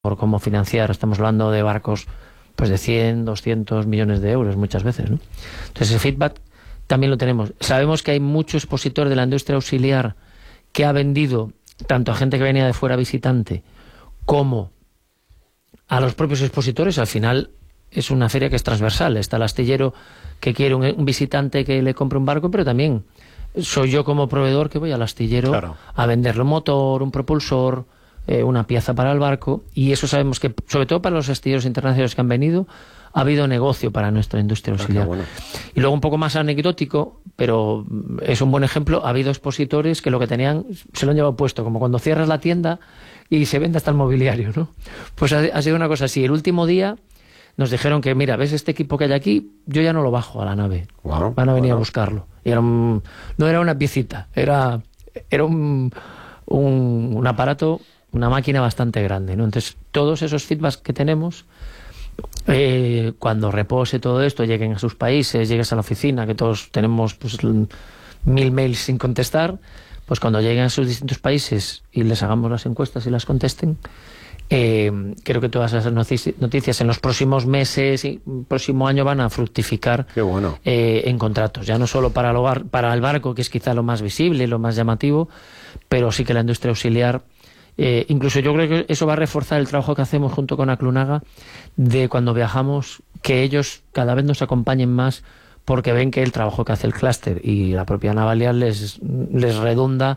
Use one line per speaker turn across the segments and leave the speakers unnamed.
por cómo financiar. Estamos hablando de barcos pues de 100, 200 millones de euros muchas veces, ¿no? Entonces ese feedback también lo tenemos. Sabemos que hay mucho expositor de la industria auxiliar que ha vendido tanto a gente que venía de fuera visitante como a los propios expositores. Al final es una feria que es transversal. Está el astillero que quiere un visitante que le compre un barco, pero también soy yo como proveedor que voy al astillero a venderle un motor, un propulsor, una pieza para el barco. Y eso sabemos que, sobre todo para los astilleros internacionales que han venido, ha habido negocio para nuestra industria auxiliar. Bueno. Y luego un poco más anecdótico, pero es un buen ejemplo, ha habido expositores que lo que tenían se lo han llevado puesto, como cuando cierras la tienda y se vende hasta el mobiliario, ¿no? Pues ha sido una cosa así. El último día nos dijeron que, mira, ¿ves este equipo que hay aquí? Yo ya no lo bajo a la nave. Van a venir a buscarlo. Y era no era una piecita, era un aparato, una máquina bastante grande, ¿no? Entonces, todos esos feedbacks que tenemos, cuando repose todo esto, lleguen a sus países, llegues a la oficina, que todos tenemos pues 1000 mails sin contestar, pues cuando lleguen a sus distintos países y les hagamos las encuestas y las contesten, creo que todas esas noticias en los próximos meses y próximo año van a fructificar en contratos, ya no solo para el barco, que es quizá lo más visible, lo más llamativo, pero sí que la industria auxiliar. Incluso yo creo que eso va a reforzar el trabajo que hacemos junto con Aclunaga, de cuando viajamos, que ellos cada vez nos acompañen más, porque ven que el trabajo que hace el clúster y la propia Navaliar les redunda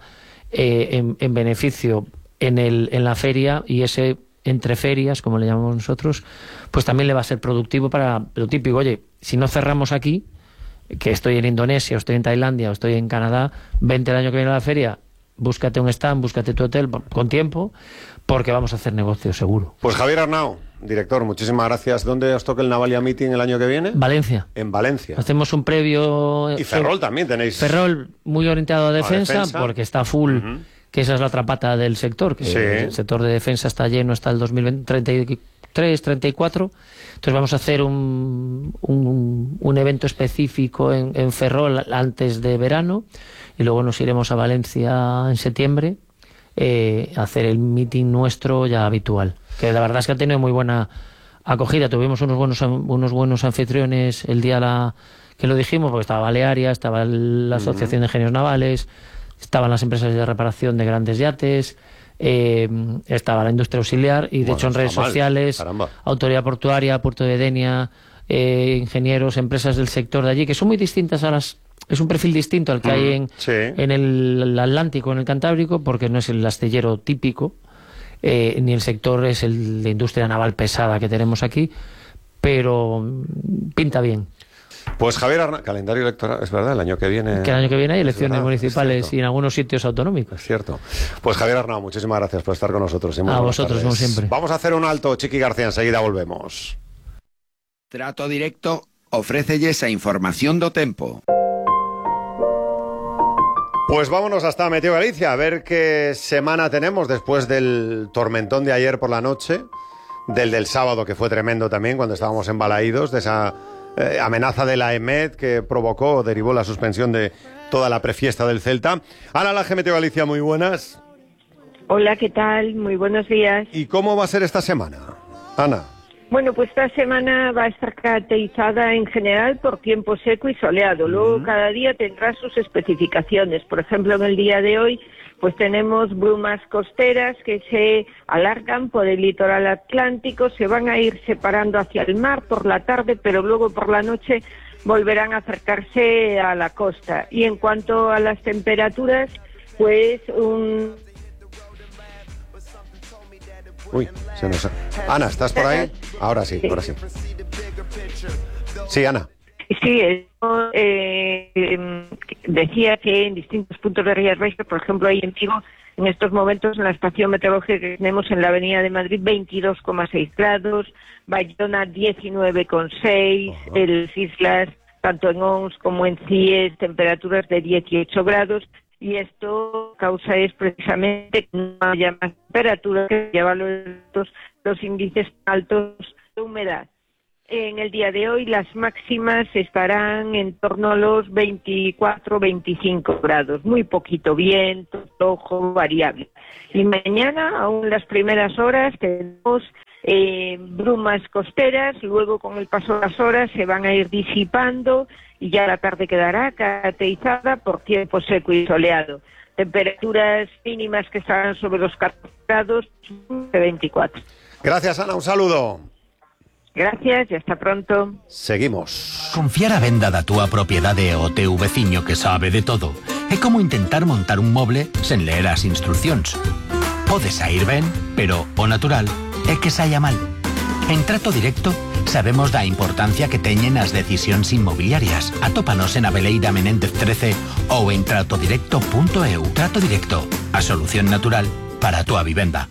en beneficio en la feria, y ese entre ferias, como le llamamos nosotros, pues también le va a ser productivo para lo típico. Oye, si no cerramos aquí, que estoy en Indonesia, o estoy en Tailandia, o estoy en Canadá, vente el año que viene a la feria, búscate un stand, búscate tu hotel con tiempo, porque vamos a hacer negocio seguro.
Pues Javier Arnau, director, muchísimas gracias. ¿Dónde os toca el Navalia Meeting el año que viene?
Valencia.
En Valencia.
Hacemos un previo.
Y Ferrol también tenéis.
Muy orientado a defensa, porque está full, que esa es la otra pata del sector, que el sector de defensa está lleno hasta el 2033, 34. Entonces vamos a hacer un evento específico en Ferrol antes de verano, y luego nos iremos a Valencia en septiembre a hacer el meeting nuestro ya habitual, que la verdad es que ha tenido muy buena acogida. Tuvimos unos buenos anfitriones el día que lo dijimos, porque estaba Balearia, estaba la Asociación de Ingenieros Navales, estaban las empresas de reparación de grandes yates, estaba la industria auxiliar, y de hecho en redes sociales, Autoridad Portuaria, Puerto de Denia, ingenieros, empresas del sector de allí, que son muy distintas a las. Es un perfil distinto al que hay en el Atlántico, en el Cantábrico, porque no es el astillero típico, ni el sector es el de industria naval pesada que tenemos aquí, pero pinta bien.
Pues Javier Arnau, calendario electoral, es verdad, el año que viene.
Que el año que viene hay elecciones municipales y en algunos sitios autonómicos.
Es cierto. Pues Javier Arnau, muchísimas gracias por estar con nosotros.
A vosotros, como siempre.
Vamos a hacer un alto, Chiqui García, enseguida volvemos.
Trato Directo ofrécelles a información do tempo.
Pues vámonos hasta Meteo Galicia, a ver qué semana tenemos después del tormentón de ayer por la noche, del sábado, que fue tremendo también, cuando estábamos en Balaídos, de esa amenaza de la EMET que derivó la suspensión de toda la prefiesta del Celta. Ana Laje, Meteo Galicia, muy buenas.
Hola, ¿qué tal? Muy buenos días.
¿Y cómo va a ser esta semana, Ana?
Bueno, pues esta semana va a estar caracterizada en general por tiempo seco y soleado. Luego cada día tendrá sus especificaciones. Por ejemplo, en el día de hoy pues tenemos brumas costeras que se alargan por el litoral atlántico, se van a ir separando hacia el mar por la tarde, pero luego por la noche volverán a acercarse a la costa. Y en cuanto a las temperaturas, pues
Uy, se nos... Ana, ¿estás por ahí? Ahora sí, ahora sí. Sí, Ana.
Sí, decía que en distintos puntos de Rías Baixas, por ejemplo, ahí en Vigo, en estos momentos en la estación meteorológica que tenemos en la Avenida de Madrid, 22,6 grados, Bayona 19,6, en las islas, tanto en Ons como en Cies, temperaturas de 18 grados, y esto causa es precisamente que no haya más temperatura, que lleva los índices altos de humedad. En el día de hoy las máximas estarán en torno a los 24-25 grados, muy poquito viento, flojo, variable. Y mañana, aún las primeras horas, tenemos brumas costeras, luego con el paso de las horas se van a ir disipando y ya la tarde quedará caracterizada por tiempo seco y soleado. Temperaturas mínimas que estarán sobre los 14 grados de 24.
Gracias, Ana, un saludo.
Gracias y hasta pronto.
Seguimos.
Confiar a venda da túa propiedade ao teu veciño que sabe de todo é como intentar montar un moble sen ler as instruccións. Pode sair ben, pero o natural é que saia mal. En Trato Directo sabemos da importancia que teñen as decisións inmobiliarias. Atópanos en Aveleira Menéndez 13 ou en tratodirecto.eu. Trato Directo, a solución natural para a túa vivenda.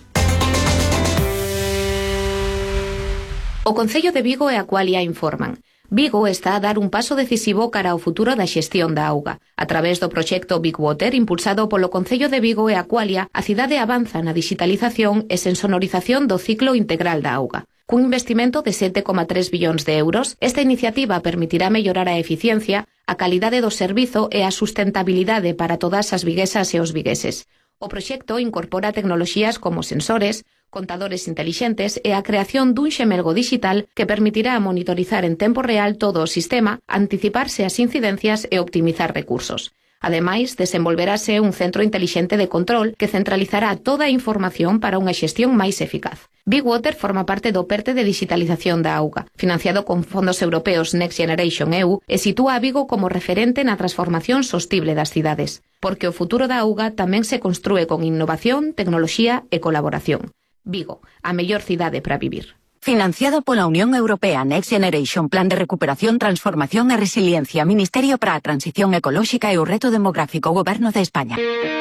O Concello de Vigo e Aqualia informan. Vigo está a dar un paso decisivo cara ao futuro da xestión da auga. A través do proxecto Big Water, impulsado polo Concello de Vigo e Aqualia, a cidade avanza na digitalización e sensonorización do ciclo integral da auga. Cun investimento de 7,3 billóns de euros, esta iniciativa permitirá mellorar a eficiencia, a calidade do servizo e a sustentabilidade para todas as viguesas e os vigueses. O proxecto incorpora tecnoloxías como sensores, contadores intelixentes e a creación dun xemelgo digital que permitirá monitorizar en tempo real todo o sistema, anticiparse ás incidencias e optimizar recursos. Ademais, desenvolverase un centro intelixente de control que centralizará toda a información para unha xestión máis eficaz. Big Water forma parte do PERTE de digitalización da auga, financiado con fondos europeos Next Generation EU, e sitúa a Vigo como referente na transformación sostible das cidades, porque o futuro da auga tamén se construe con innovación, tecnoloxía e colaboración. Vigo, a mellor cidade para vivir.
Financiado pola Unión Europea Next Generation, Plan de Recuperación, Transformación e Resiliencia, Ministerio para a Transición Ecolóxica e o Reto Demográfico, Goberno de España.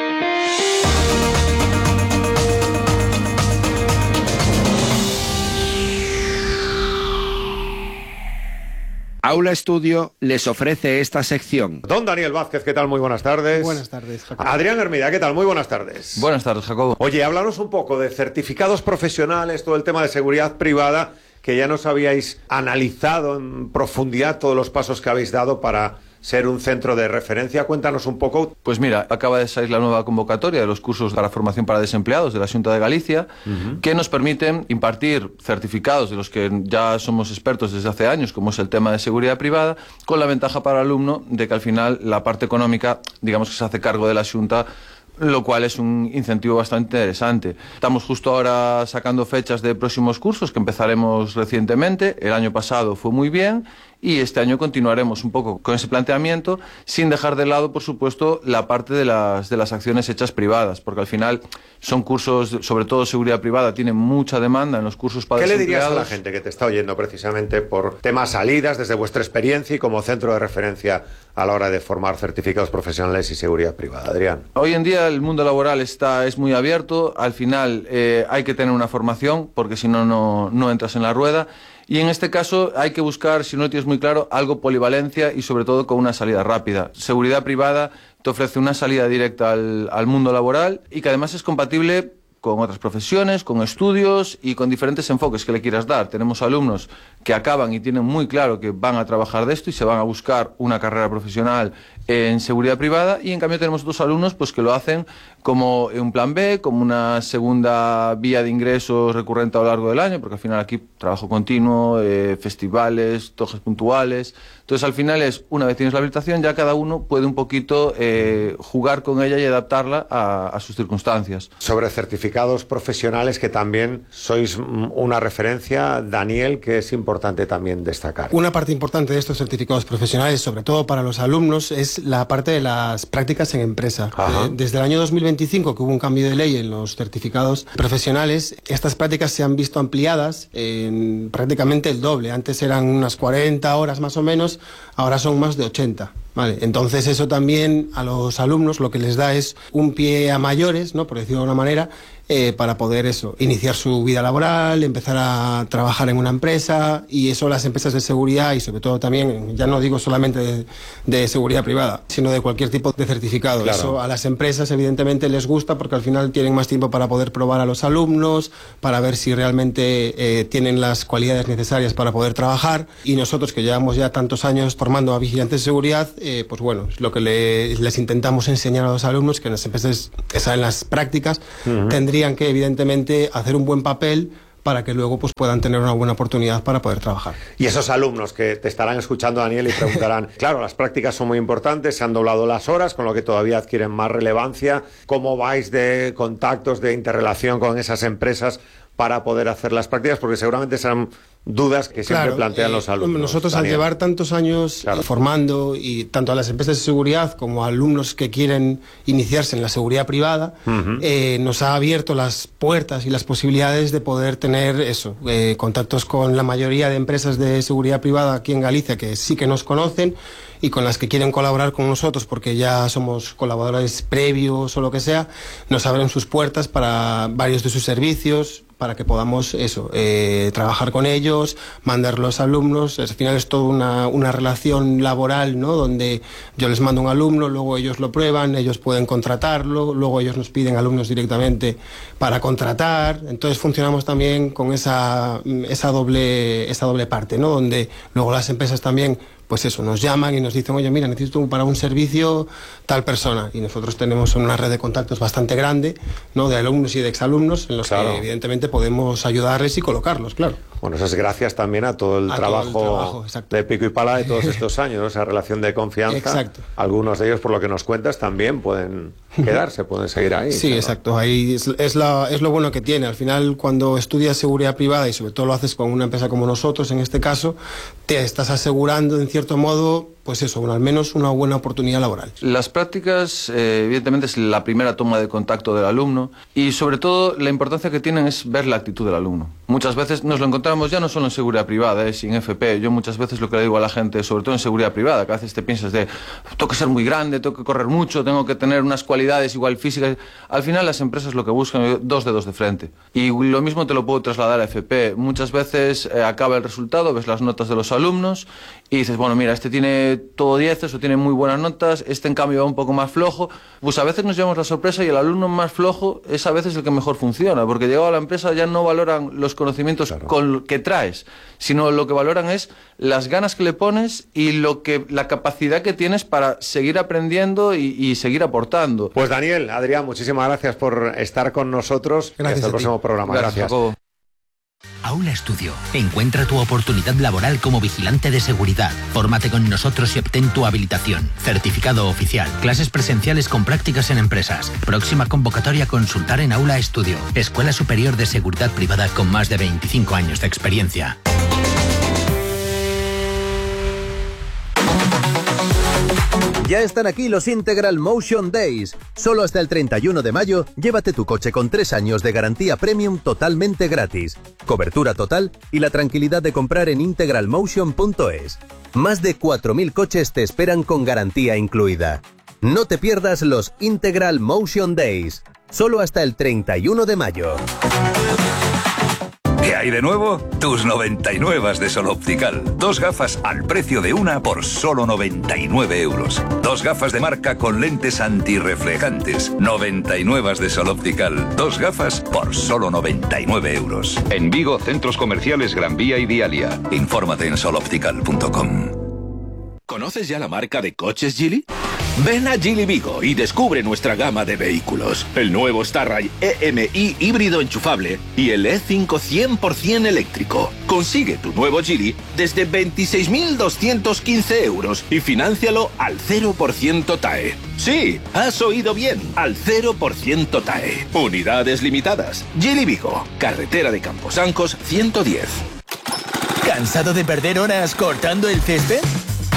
Aula Estudio les ofrece esta sección.
Don Daniel Vázquez, ¿qué tal? Muy buenas tardes.
Buenas tardes, Jacobo.
Adrián Hermida, ¿qué tal? Muy buenas tardes.
Buenas tardes, Jacobo.
Oye, háblanos un poco de certificados profesionales, todo el tema de seguridad privada, que ya nos habíais analizado en profundidad todos los pasos que habéis dado para ser un centro de referencia. Cuéntanos un poco.
Pues mira, acaba de salir la nueva convocatoria de los cursos para formación para desempleados de la Xunta de Galicia, que nos permiten impartir certificados de los que ya somos expertos desde hace años, como es el tema de seguridad privada, con la ventaja para el alumno de que al final la parte económica, digamos que se hace cargo de la Xunta, lo cual es un incentivo bastante interesante. Estamos justo ahora sacando fechas de próximos cursos que empezaremos recientemente. El año pasado fue muy bien y este año continuaremos un poco con ese planteamiento, sin dejar de lado, por supuesto, la parte de las acciones hechas privadas, porque al final son cursos, sobre todo seguridad privada, tienen mucha demanda en los cursos para desempleados.
¿Qué le dirías a la gente que te está oyendo precisamente por temas salidas desde vuestra experiencia y como centro de referencia a la hora de formar certificados profesionales y seguridad privada? Adrián.
Hoy en día el mundo laboral es muy abierto, al final hay que tener una formación, porque si no, no entras en la rueda. Y en este caso hay que buscar, si no lo tienes muy claro, algo polivalencia y sobre todo con una salida rápida. Seguridad privada te ofrece una salida directa al mundo laboral y que además es compatible con otras profesiones, con estudios y con diferentes enfoques que le quieras dar. Tenemos alumnos que acaban y tienen muy claro que van a trabajar de esto y se van a buscar una carrera profesional en seguridad privada, y en cambio tenemos otros alumnos pues que lo hacen como un plan B, como una segunda vía de ingresos recurrente a lo largo del año, porque al final aquí trabajo continuo, festivales, toques puntuales. Entonces al final es, una vez tienes la habilitación, ya cada uno puede un poquito jugar con ella y adaptarla a sus circunstancias.
Sobre certificados profesionales, que también sois una referencia, Daniel, que es importante también destacar.
Una parte importante de estos certificados profesionales, sobre todo para los alumnos, es la parte de las prácticas en empresa. Desde el año 2025, que hubo un cambio de ley en los certificados profesionales, estas prácticas se han visto ampliadas en prácticamente el doble. Antes eran unas 40 horas más o menos, ahora son más de 80. Vale, entonces eso también a los alumnos lo que les da es un pie a mayores, ¿no? Por decirlo de alguna manera, para poder iniciar su vida laboral, empezar a trabajar en una empresa, y eso las empresas de seguridad y sobre todo también, ya no digo solamente de seguridad privada, sino de cualquier tipo de certificado. Claro. Eso a las empresas evidentemente les gusta porque al final tienen más tiempo para poder probar a los alumnos, para ver si realmente tienen las cualidades necesarias para poder trabajar, y nosotros que llevamos ya tantos años formando a vigilantes de seguridad, pues bueno, es lo que les intentamos enseñar a los alumnos, que en las empresas, en las prácticas, tendrían que evidentemente hacer un buen papel para que luego pues puedan tener una buena oportunidad para poder trabajar.
Y esos alumnos que te estarán escuchando, Daniel, y preguntarán, claro, las prácticas son muy importantes, se han doblado las horas, con lo que todavía adquieren más relevancia. ¿Cómo vais de contactos, de interrelación con esas empresas para poder hacer las prácticas? Porque seguramente serán dudas que siempre plantean los alumnos.
Nosotros, Daniel, al llevar tantos años formando, y tanto a las empresas de seguridad como a alumnos que quieren iniciarse en la seguridad privada, nos ha abierto las puertas y las posibilidades de poder tener contactos con la mayoría de empresas de seguridad privada aquí en Galicia, que sí que nos conocen y con las que quieren colaborar con nosotros porque ya somos colaboradores previos o lo que sea. Nos abren sus puertas para varios de sus servicios, para que podamos trabajar con ellos, mandar los alumnos. Al final es toda una relación laboral, ¿no? Donde yo les mando un alumno, luego ellos lo prueban, ellos pueden contratarlo, luego ellos nos piden alumnos directamente para contratar. Entonces funcionamos también con esa doble parte, ¿no? Donde luego las empresas también pues nos llaman y nos dicen, oye, mira, necesito para un servicio tal persona, y nosotros tenemos una red de contactos bastante grande, ¿no? De alumnos y de exalumnos en los que evidentemente podemos ayudarles y colocarlos, claro.
Bueno, eso es gracias también a todo el trabajo de pico y pala de todos estos años, esa relación de confianza.
Exacto.
Algunos de ellos, por lo que nos cuentas, también pueden quedarse, pueden seguir ahí.
Sí, exacto. Ahí es lo bueno que tiene. Al final, cuando estudias seguridad privada y sobre todo lo haces con una empresa como nosotros, en este caso, te estás asegurando, en cierto modo, pues al menos una buena oportunidad laboral.
Las prácticas, evidentemente, es la primera toma de contacto del alumno, y sobre todo la importancia que tienen es ver la actitud del alumno. Muchas veces nos lo encontramos ya no solo en seguridad privada, sin FP. Yo muchas veces lo que le digo a la gente, sobre todo en seguridad privada, que a veces te piensas tengo que ser muy grande, tengo que correr mucho, tengo que tener unas cualidades igual físicas. Al final las empresas lo que buscan, dos dedos de frente. Y lo mismo te lo puedo trasladar a FP. Muchas veces acaba el resultado, ves las notas de los alumnos y dices, bueno, mira, este tiene todo 10 o tiene muy buenas notas, este en cambio va un poco más flojo. Pues a veces nos llevamos la sorpresa y el alumno más flojo es a veces el que mejor funciona, porque llegado a la empresa ya no valoran los conocimientos que traes, sino lo que valoran es las ganas que le pones y la capacidad que tienes para seguir aprendiendo y seguir aportando.
Pues Daniel, Adrián, muchísimas gracias por estar con nosotros.
Gracias.
Hasta el próximo programa. Gracias.
Aula Estudio. Encuentra tu oportunidad laboral como vigilante de seguridad. Fórmate con nosotros y obtén tu habilitación. Certificado oficial. Clases presenciales con prácticas en empresas. Próxima convocatoria a consultar en Aula Estudio. Escuela Superior de Seguridad Privada con más de 25 años de experiencia.
Ya están aquí los Integral Motion Days. Solo hasta el 31 de mayo, llévate tu coche con 3 años de garantía premium totalmente gratis, cobertura total y la tranquilidad de comprar en integralmotion.es. Más de 4.000 coches te esperan con garantía incluida. No te pierdas los Integral Motion Days. Solo hasta el 31 de mayo.
¿Qué hay de nuevo? Tus 99 de Sol Optical. 2 gafas al precio de una por solo 99 euros. 2 gafas de marca con lentes antirreflejantes. 99 de Sol Optical. 2 gafas por solo 99 euros. En Vigo, centros comerciales Gran Vía y Dialia. Infórmate en soloptical.com.
¿Conoces ya la marca de coches Geely? Ven a Geely Vigo y descubre nuestra gama de vehículos. El nuevo Starray EMI híbrido enchufable y el E5 100% eléctrico. Consigue tu nuevo Geely desde 26.215 euros y fináncialo al 0% TAE. Sí, has oído bien, al 0% TAE. Unidades limitadas. Geely Vigo, carretera de Camposancos 110.
¿Cansado de perder horas cortando el césped?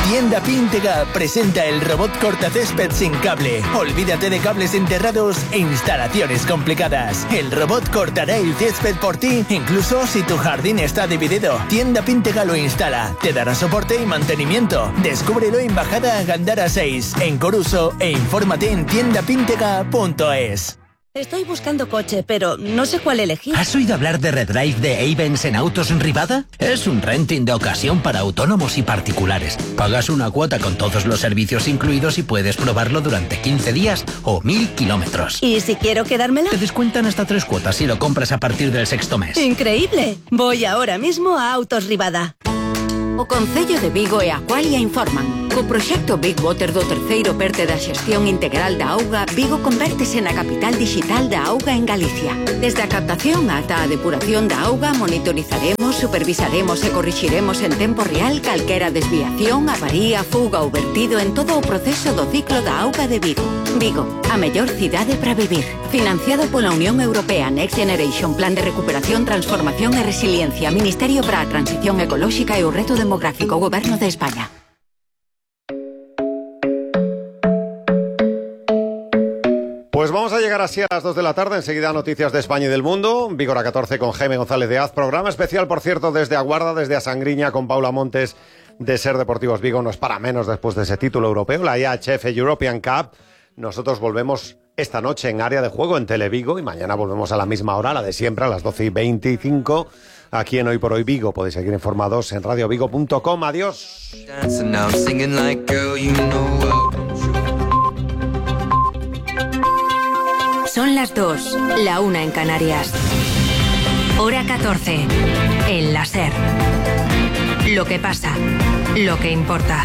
Tienda Píntega presenta el robot cortacésped sin cable. Olvídate de cables enterrados e instalaciones complicadas. El robot cortará el césped por ti, incluso si tu jardín está dividido. Tienda Píntega lo instala, te dará soporte y mantenimiento. Descúbrelo en Bajada Gandara 6, en Coruso, e infórmate en tiendapíntega.es.
Estoy buscando coche, pero no sé cuál elegir.
¿Has oído hablar de Redrive de Avens en Autos en Rivada? Es un renting de ocasión para autónomos y particulares. Pagas una cuota con todos los servicios incluidos y puedes probarlo durante 15 días o 1000 kilómetros.
¿Y si quiero quedármela?
Te descuentan hasta 3 cuotas si lo compras a partir del 6º mes.
¡Increíble! Voy ahora mismo a Autos Rivada.
O Concello de Vigo e Aqualia informan. Co proxecto Big Water do terceiro perte da xestión integral da auga, Vigo convértese na capital digital da auga en Galicia. Desde a captación ata a depuración da auga, monitorizaremos, supervisaremos e corrixiremos en tempo real calquera desviación, avaría, fuga ou vertido en todo o proceso do ciclo da auga de Vigo. Vigo, a mellor cidade para vivir. Financiado pola Unión Europea Next Generation Plan de Recuperación, Transformación e Resiliencia, Ministerio para a Transición Ecolóxica e o Reto Demográfico, Goberno de España.
Pues vamos a llegar así a las 2 de la tarde, enseguida noticias de España y del mundo, Vígora 14 con Jaime González de Az, programa especial, por cierto, desde Aguarda, desde Asangriña, con Paula Montes de Ser Deportivos Vigo, no es para menos después de ese título europeo, la IHF European Cup. Nosotros volvemos esta noche en Área de Juego en Televigo y mañana volvemos a la misma hora, la de siempre, a las 12:25, aquí en Hoy por Hoy Vigo. Podéis seguir informados en radiovigo.com. Adiós.
Son las 2, la 1 en Canarias. Hora 14, en la SER. Lo que pasa, lo que importa.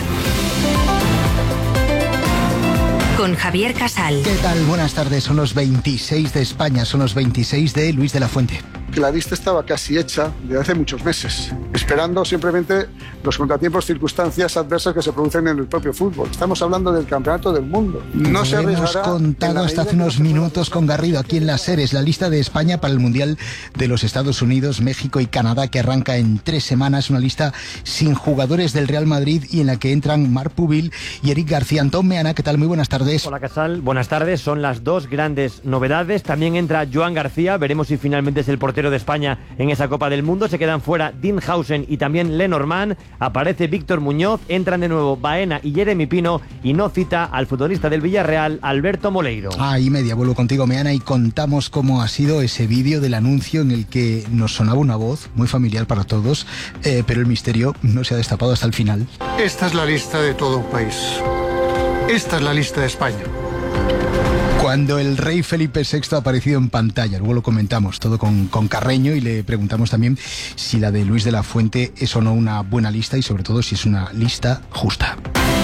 Con Javier Casal.
¿Qué tal? Buenas tardes. Son los 26 de España, son los 26 de Luis de la Fuente.
La lista estaba casi hecha desde hace muchos meses, esperando simplemente los contratiempos, circunstancias adversas que se producen en el propio fútbol. Estamos hablando del campeonato del mundo. No se
hemos contado hasta hace unos minutos con Garrido aquí en la SER. Es la lista de España para el Mundial de los Estados Unidos, México y Canadá, que arranca en 3 semanas. Una lista sin jugadores del Real Madrid y en la que entran Marc Pubil y Eric García. Antón Meana, ¿qué tal? Muy buenas tardes.
Hola Casal, buenas tardes. Son las 2 grandes novedades. También entra Joan García. Veremos si finalmente es el portero de España en esa Copa del Mundo. Se quedan fuera Dean Howson y también Lenormand. Aparece Víctor Muñoz, entran de nuevo Baena y Jeremy Pino, y no cita al futbolista del Villarreal, Alberto Moleiro.
Y media, vuelvo contigo, Meana, y contamos cómo ha sido ese vídeo del anuncio en el que nos sonaba una voz muy familiar para todos, pero el misterio no se ha destapado hasta el final.
Esta es la lista de todo un país. Esta es la lista de España.
Cuando el rey Felipe VI ha aparecido en pantalla, luego lo comentamos todo con Carreño y le preguntamos también si la de Luis de la Fuente es o no una buena lista y sobre todo si es una lista justa.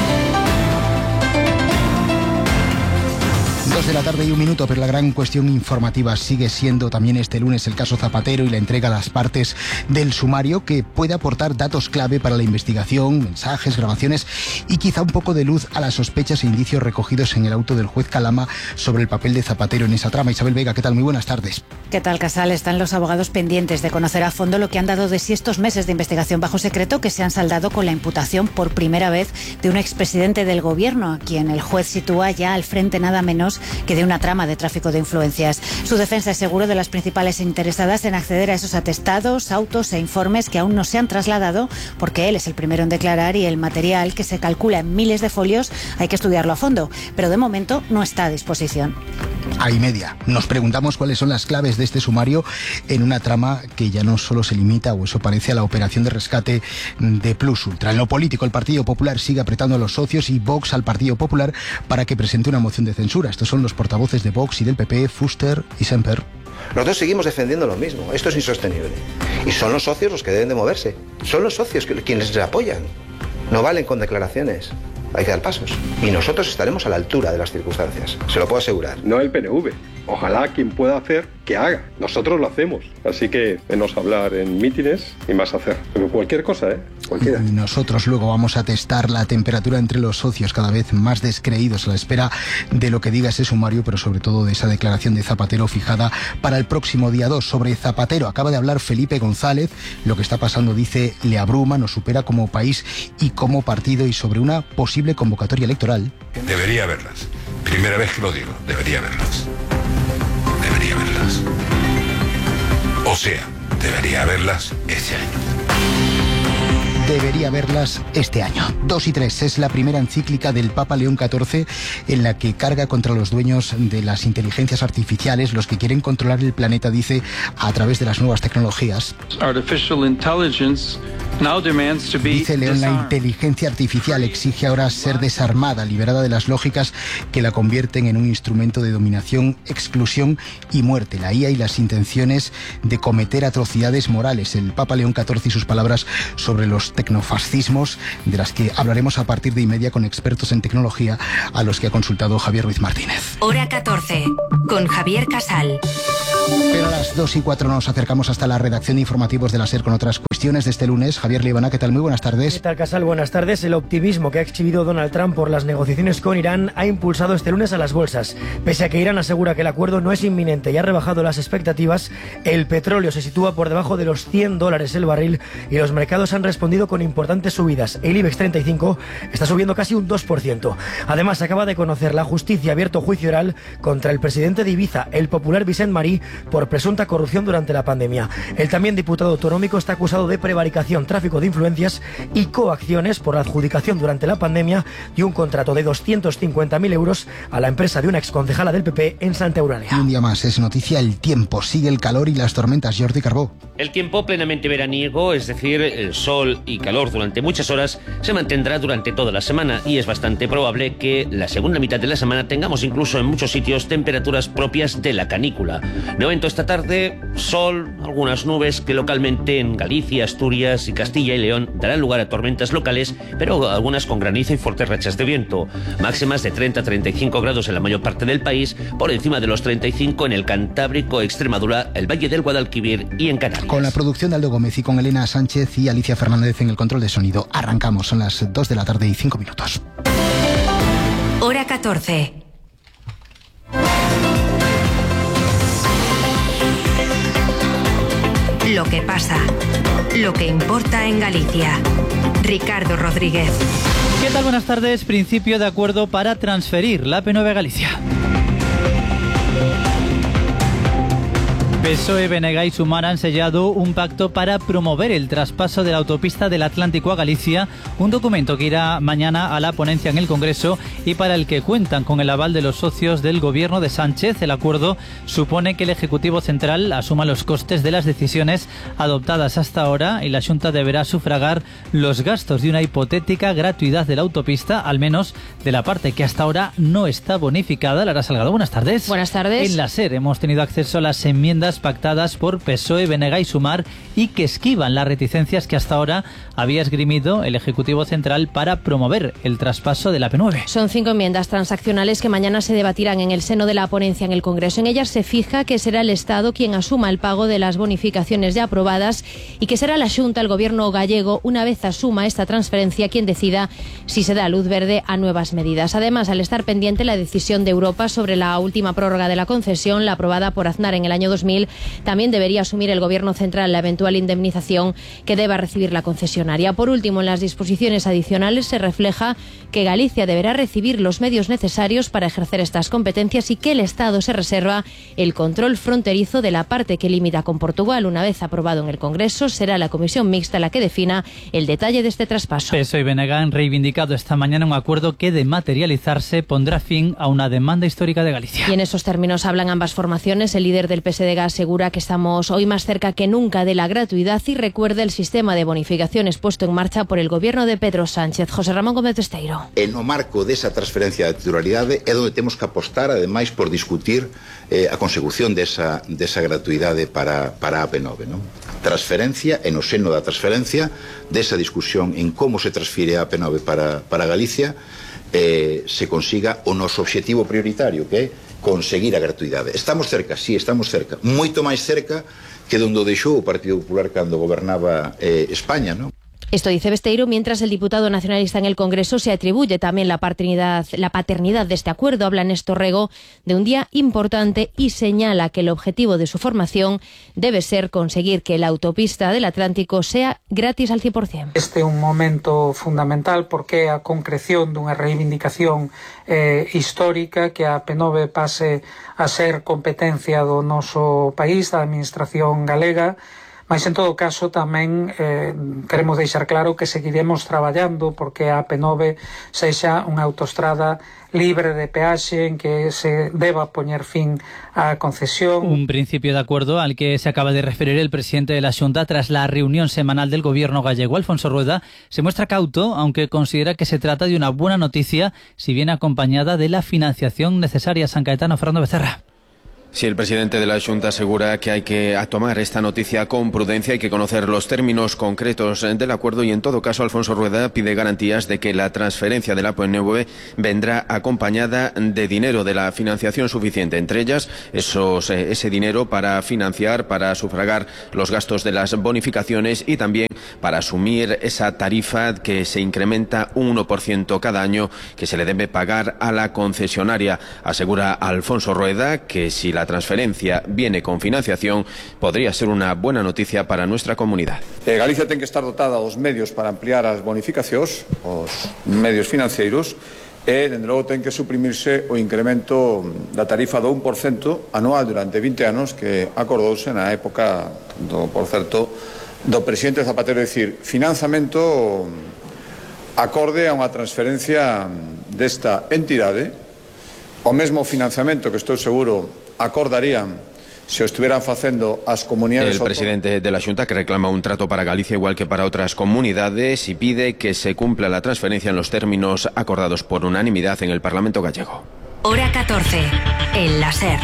2 de la tarde y 1 minuto, pero la gran cuestión informativa sigue siendo también este lunes el caso Zapatero y la entrega a las partes del sumario, que puede aportar datos clave para la investigación, mensajes, grabaciones y quizá un poco de luz a las sospechas e indicios recogidos en el auto del juez Calama sobre el papel de Zapatero en esa trama. Isabel Vega, ¿qué tal? Muy buenas tardes.
¿Qué tal, Casal? Están los abogados pendientes de conocer a fondo lo que han dado de sí estos meses de investigación bajo secreto, que se han saldado con la imputación por primera vez de un expresidente del gobierno, a quien el juez sitúa ya al frente nada menos que de una trama de tráfico de influencias. Su defensa es seguro de las principales interesadas en acceder a esos atestados, autos e informes que aún no se han trasladado, porque él es el primero en declarar y el material, que se calcula en miles de folios, hay que estudiarlo a fondo, pero de momento no está a disposición.
Y media. Nos preguntamos cuáles son las claves de este sumario en una trama que ya no solo se limita, o eso parece, a la operación de rescate de Plus Ultra. En lo político, el Partido Popular sigue apretando a los socios y Vox al Partido Popular para que presente una moción de censura. Estos son los portavoces de Vox y del PP, Fuster y Semper.
Nosotros seguimos defendiendo lo mismo. Esto es insostenible. Y son los socios los que deben de moverse. Son los socios quienes les apoyan. No valen con declaraciones. Hay que dar pasos. Y nosotros estaremos a la altura de las circunstancias. Se lo puedo asegurar.
No el PNV. Ojalá quien pueda hacer, que haga. Nosotros lo hacemos. Así que menos hablar en mítines y más hacer. Pero cualquier cosa, cualquiera.
Nosotros luego vamos a testar la temperatura entre los socios, cada vez más descreídos a la espera de lo que diga ese sumario, pero sobre todo de esa declaración de Zapatero fijada para el próximo día 2. Sobre Zapatero acaba de hablar Felipe González. Lo que está pasando, dice, le abruma, nos supera como país y como partido, y sobre una posible convocatoria electoral.
Debería haberlas. Primera vez que lo digo, debería haberlas. Debería haberlas. O sea, debería haberlas este año.
Debería haberlas este año. 2 y 3 es la primera encíclica del Papa León XIV en la que carga contra los dueños de las inteligencias artificiales, los que quieren controlar el planeta, dice, a través de las nuevas tecnologías. Dice León, la inteligencia artificial exige ahora ser desarmada, liberada de las lógicas que la convierten en un instrumento de dominación, exclusión y muerte. La IA y las intenciones de cometer atrocidades morales. El Papa León XIV y sus palabras sobre los tecnofascismos, de las que hablaremos a partir de 1:30 con expertos en tecnología, a los que ha consultado Javier Ruiz Martínez.
Hora 14, con Javier Casal.
Pero a las 2 y 4 nos acercamos hasta la redacción de informativos de la SER con otras cuestiones de este lunes. Javier Libana, ¿qué tal? Muy buenas tardes.
¿Qué tal, Casal? Buenas tardes. El optimismo que ha exhibido Donald Trump por las negociaciones con Irán ha impulsado este lunes a las bolsas. Pese a que Irán asegura que el acuerdo no es inminente y ha rebajado las expectativas, el petróleo se sitúa por debajo de los $100 el barril y los mercados han respondido con importantes subidas. El IBEX 35 está subiendo casi un 2%. Además, acaba de conocer la justicia abierto juicio oral contra el presidente de Ibiza, el popular Vicent Marí, por presunta corrupción durante la pandemia. El también diputado autonómico está acusado de prevaricación, tráfico de influencias y coacciones por la adjudicación durante la pandemia de un contrato de 250.000 euros a la empresa de una exconcejala del PP en Santa Eulalia.
Y un día más es noticia el tiempo. Sigue el calor y las tormentas. Jordi Carbó.
El tiempo plenamente veraniego, es decir, el sol y calor durante muchas horas, se mantendrá durante toda la semana y es bastante probable que la segunda mitad de la semana tengamos incluso en muchos sitios temperaturas propias de la canícula. De momento esta tarde, sol, algunas nubes que localmente en Galicia, Asturias y Castilla y León darán lugar a tormentas locales, pero algunas con granizo y fuertes rachas de viento. Máximas de 30 a 35 grados en la mayor parte del país, por encima de los 35 en el Cantábrico, Extremadura, el Valle del Guadalquivir y en Canarias.
Con la producción de Aldo Gómez y con Elena Sánchez y Alicia Fernández en el control de sonido. Arrancamos, son las 2 de la tarde y 5 minutos.
Hora 14. Lo que pasa, lo que importa en Galicia. Ricardo Rodríguez.
¿Qué tal? Buenas tardes. Principio de acuerdo para transferir la AP9 a Galicia. PSOE, BNG y Sumar han sellado un pacto para promover el traspaso de la autopista del Atlántico a Galicia, un documento que irá mañana a la ponencia en el Congreso y para el que cuentan con el aval de los socios del gobierno de Sánchez. El acuerdo supone que el Ejecutivo Central asuma los costes de las decisiones adoptadas hasta ahora y la Xunta deberá sufragar los gastos de una hipotética gratuidad de la autopista, al menos de la parte que hasta ahora no está bonificada. Lara Salgado, buenas tardes.
Buenas tardes.
En la SER hemos tenido acceso a las enmiendas pactadas por PSOE, BNG y Sumar y que esquivan las reticencias que hasta ahora había esgrimido el Ejecutivo Central para promover el traspaso de la AP9.
Son 5 enmiendas transaccionales que mañana se debatirán en el seno de la ponencia en el Congreso. En ellas se fija que será el Estado quien asuma el pago de las bonificaciones ya aprobadas y que será la Xunta, el gobierno gallego, una vez asuma esta transferencia, quien decida si se da luz verde a nuevas medidas. Además, al estar pendiente la decisión de Europa sobre la última prórroga de la concesión, la aprobada por Aznar en el año 2000, también debería asumir el Gobierno central la eventual indemnización que deba recibir la concesionaria. Por último, en las disposiciones adicionales se refleja que Galicia deberá recibir los medios necesarios para ejercer estas competencias y que el Estado se reserva el control fronterizo de la parte que limita con Portugal. Una vez aprobado en el Congreso, será la Comisión Mixta la que defina el detalle de este traspaso.
PSOE y BNG han reivindicado esta mañana un acuerdo que, de materializarse, pondrá fin a una demanda histórica de Galicia.
Y en esos términos hablan ambas formaciones. El líder del PSDG asegura que estamos hoy más cerca que nunca de la gratuidad y recuerda el sistema de bonificaciones puesto en marcha por el gobierno de Pedro Sánchez. José Ramón Gómez Besteiro.
E no marco desa transferencia de titularidade é onde temos que apostar, ademais, por discutir a consecución desa gratuidade para a AP9, non? Transferencia, e no seno da transferencia, desa discusión en como se transfire a AP9 para Galicia, se consiga o noso obxectivo prioritario, que é conseguir a gratuidade. Estamos cerca, sí, estamos cerca. Moito máis cerca que donde o deixou o Partido Popular cando gobernaba España, non?
Esto dice Besteiro, mientras el diputado nacionalista en el Congreso se atribuye también la paternidad de este acuerdo. Habla Néstor Rego de un día importante y señala que el objetivo de su formación debe ser conseguir que la autopista del Atlántico sea gratis al 100%.
Este é un momento fundamental porque é a concreción dunha reivindicación histórica que a P9 pase a ser competencia do noso país, da administración galega. Mas, en todo caso, tamén queremos deixar claro que seguiremos traballando porque a P9 sexa unha autoestrada libre de peaxe en que se deba poñer fin á concesión.
Un principio de acuerdo al que se acaba de referir el presidente de la Xunta tras la reunión semanal del gobierno gallego. Alfonso Rueda se muestra cauto, aunque considera que se trata de una buena noticia si viene acompañada de la financiación necesaria. San Caetano, Fernando Becerra.
Sí, el presidente de la Xunta asegura que hay que tomar esta noticia con prudencia, hay que conocer los términos concretos del acuerdo y en todo caso Alfonso Rueda pide garantías de que la transferencia de la PNV vendrá acompañada de dinero, de la financiación suficiente, entre ellas ese dinero para financiar, para sufragar los gastos de las bonificaciones y también para asumir esa tarifa que se incrementa un 1% cada año que se le debe pagar a la concesionaria. Asegura Alfonso Rueda que si la transferencia viene con financiación podría ser una buena noticia para nuestra comunidad.
Galicia ten que estar dotada dos medios para ampliar as bonificacións, os medios financeiros, e, dende logo, ten que suprimirse o incremento da tarifa do 1% anual durante 20 anos que acordouse na época, por certo, do presidente Zapatero, decir, financiamento acorde a unha transferencia desta entidade, o mesmo financiamento que estou seguro acordarían si o estuvieran facendo as comunidades.
El presidente de la Xunta, que reclama un trato para Galicia igual que para otras comunidades y pide que se cumpla la transferencia en los términos acordados por unanimidad en el Parlamento gallego.
Hora 14, el láser.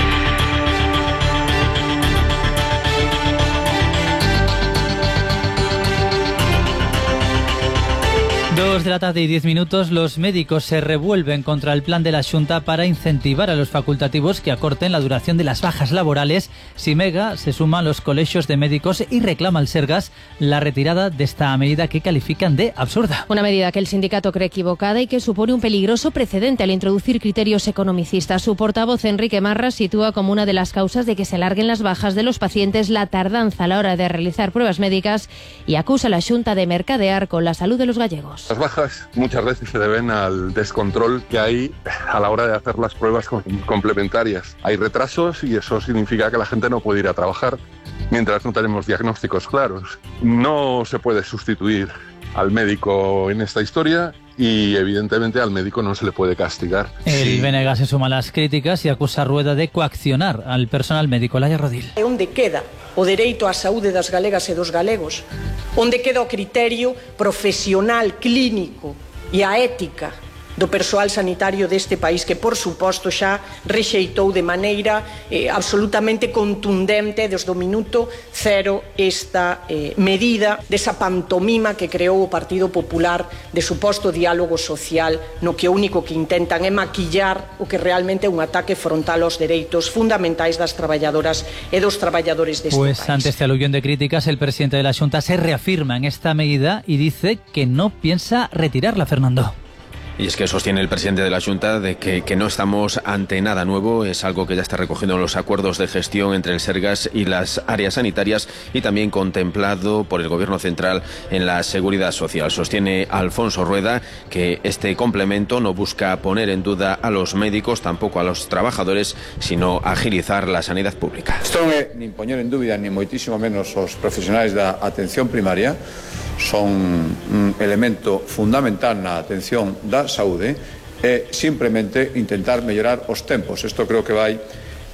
2 de la tarde y 10 minutos, los médicos se revuelven contra el plan de la Xunta para incentivar a los facultativos que acorten la duración de las bajas laborales. Simega se suma a los colegios de médicos y reclama al Sergas la retirada de esta medida que califican de absurda.
Una medida que el sindicato cree equivocada y que supone un peligroso precedente al introducir criterios economicistas. Su portavoz, Enrique Marras, sitúa como una de las causas de que se alarguen las bajas de los pacientes la tardanza a la hora de realizar pruebas médicas y acusa a la Xunta de mercadear con la salud de los gallegos.
Las bajas muchas veces se deben al descontrol que hay a la hora de hacer las pruebas complementarias. Hay retrasos y eso significa que la gente no puede ir a trabajar mientras no tenemos diagnósticos claros. No se puede sustituir al médico en esta historia y evidentemente al médico no se le puede castigar.
El BNG se suma a las críticas y acusa a Rueda de coaccionar al personal médico. Laia Rodil.
Onde queda o dereito á saúde das galegas e dos galegos? Onde queda o criterio profesional, clínico e a ética do persoal sanitario deste país que, por suposto, xa rexeitou de maneira absolutamente contundente desde o minuto cero esta medida desa pantomima que creou o Partido Popular de suposto diálogo social no que o único que intentan é maquillar o que realmente é un ataque frontal aos dereitos fundamentais das traballadoras e dos traballadores deste país.
Pues ante este aluvión de críticas, el presidente de la Xunta se reafirma en esta medida y dice que no piensa retirarla, Fernando.
Y es que sostiene el presidente de la Xunta de que no estamos ante nada nuevo, es algo que ya está recogido en los acuerdos de gestión entre el Sergas y las áreas sanitarias y también contemplado por el Gobierno central en la Seguridad Social. Sostiene Alfonso Rueda que este complemento no busca poner en duda a los médicos, tampoco a los trabajadores, sino agilizar la sanidad pública.
Isto non é nin poñer en dúbida ni moitísimo menos os profesionais da atención primaria. Son un elemento fundamental na atención da saúde e simplemente intentar mellorar os tempos. Isto creo que vai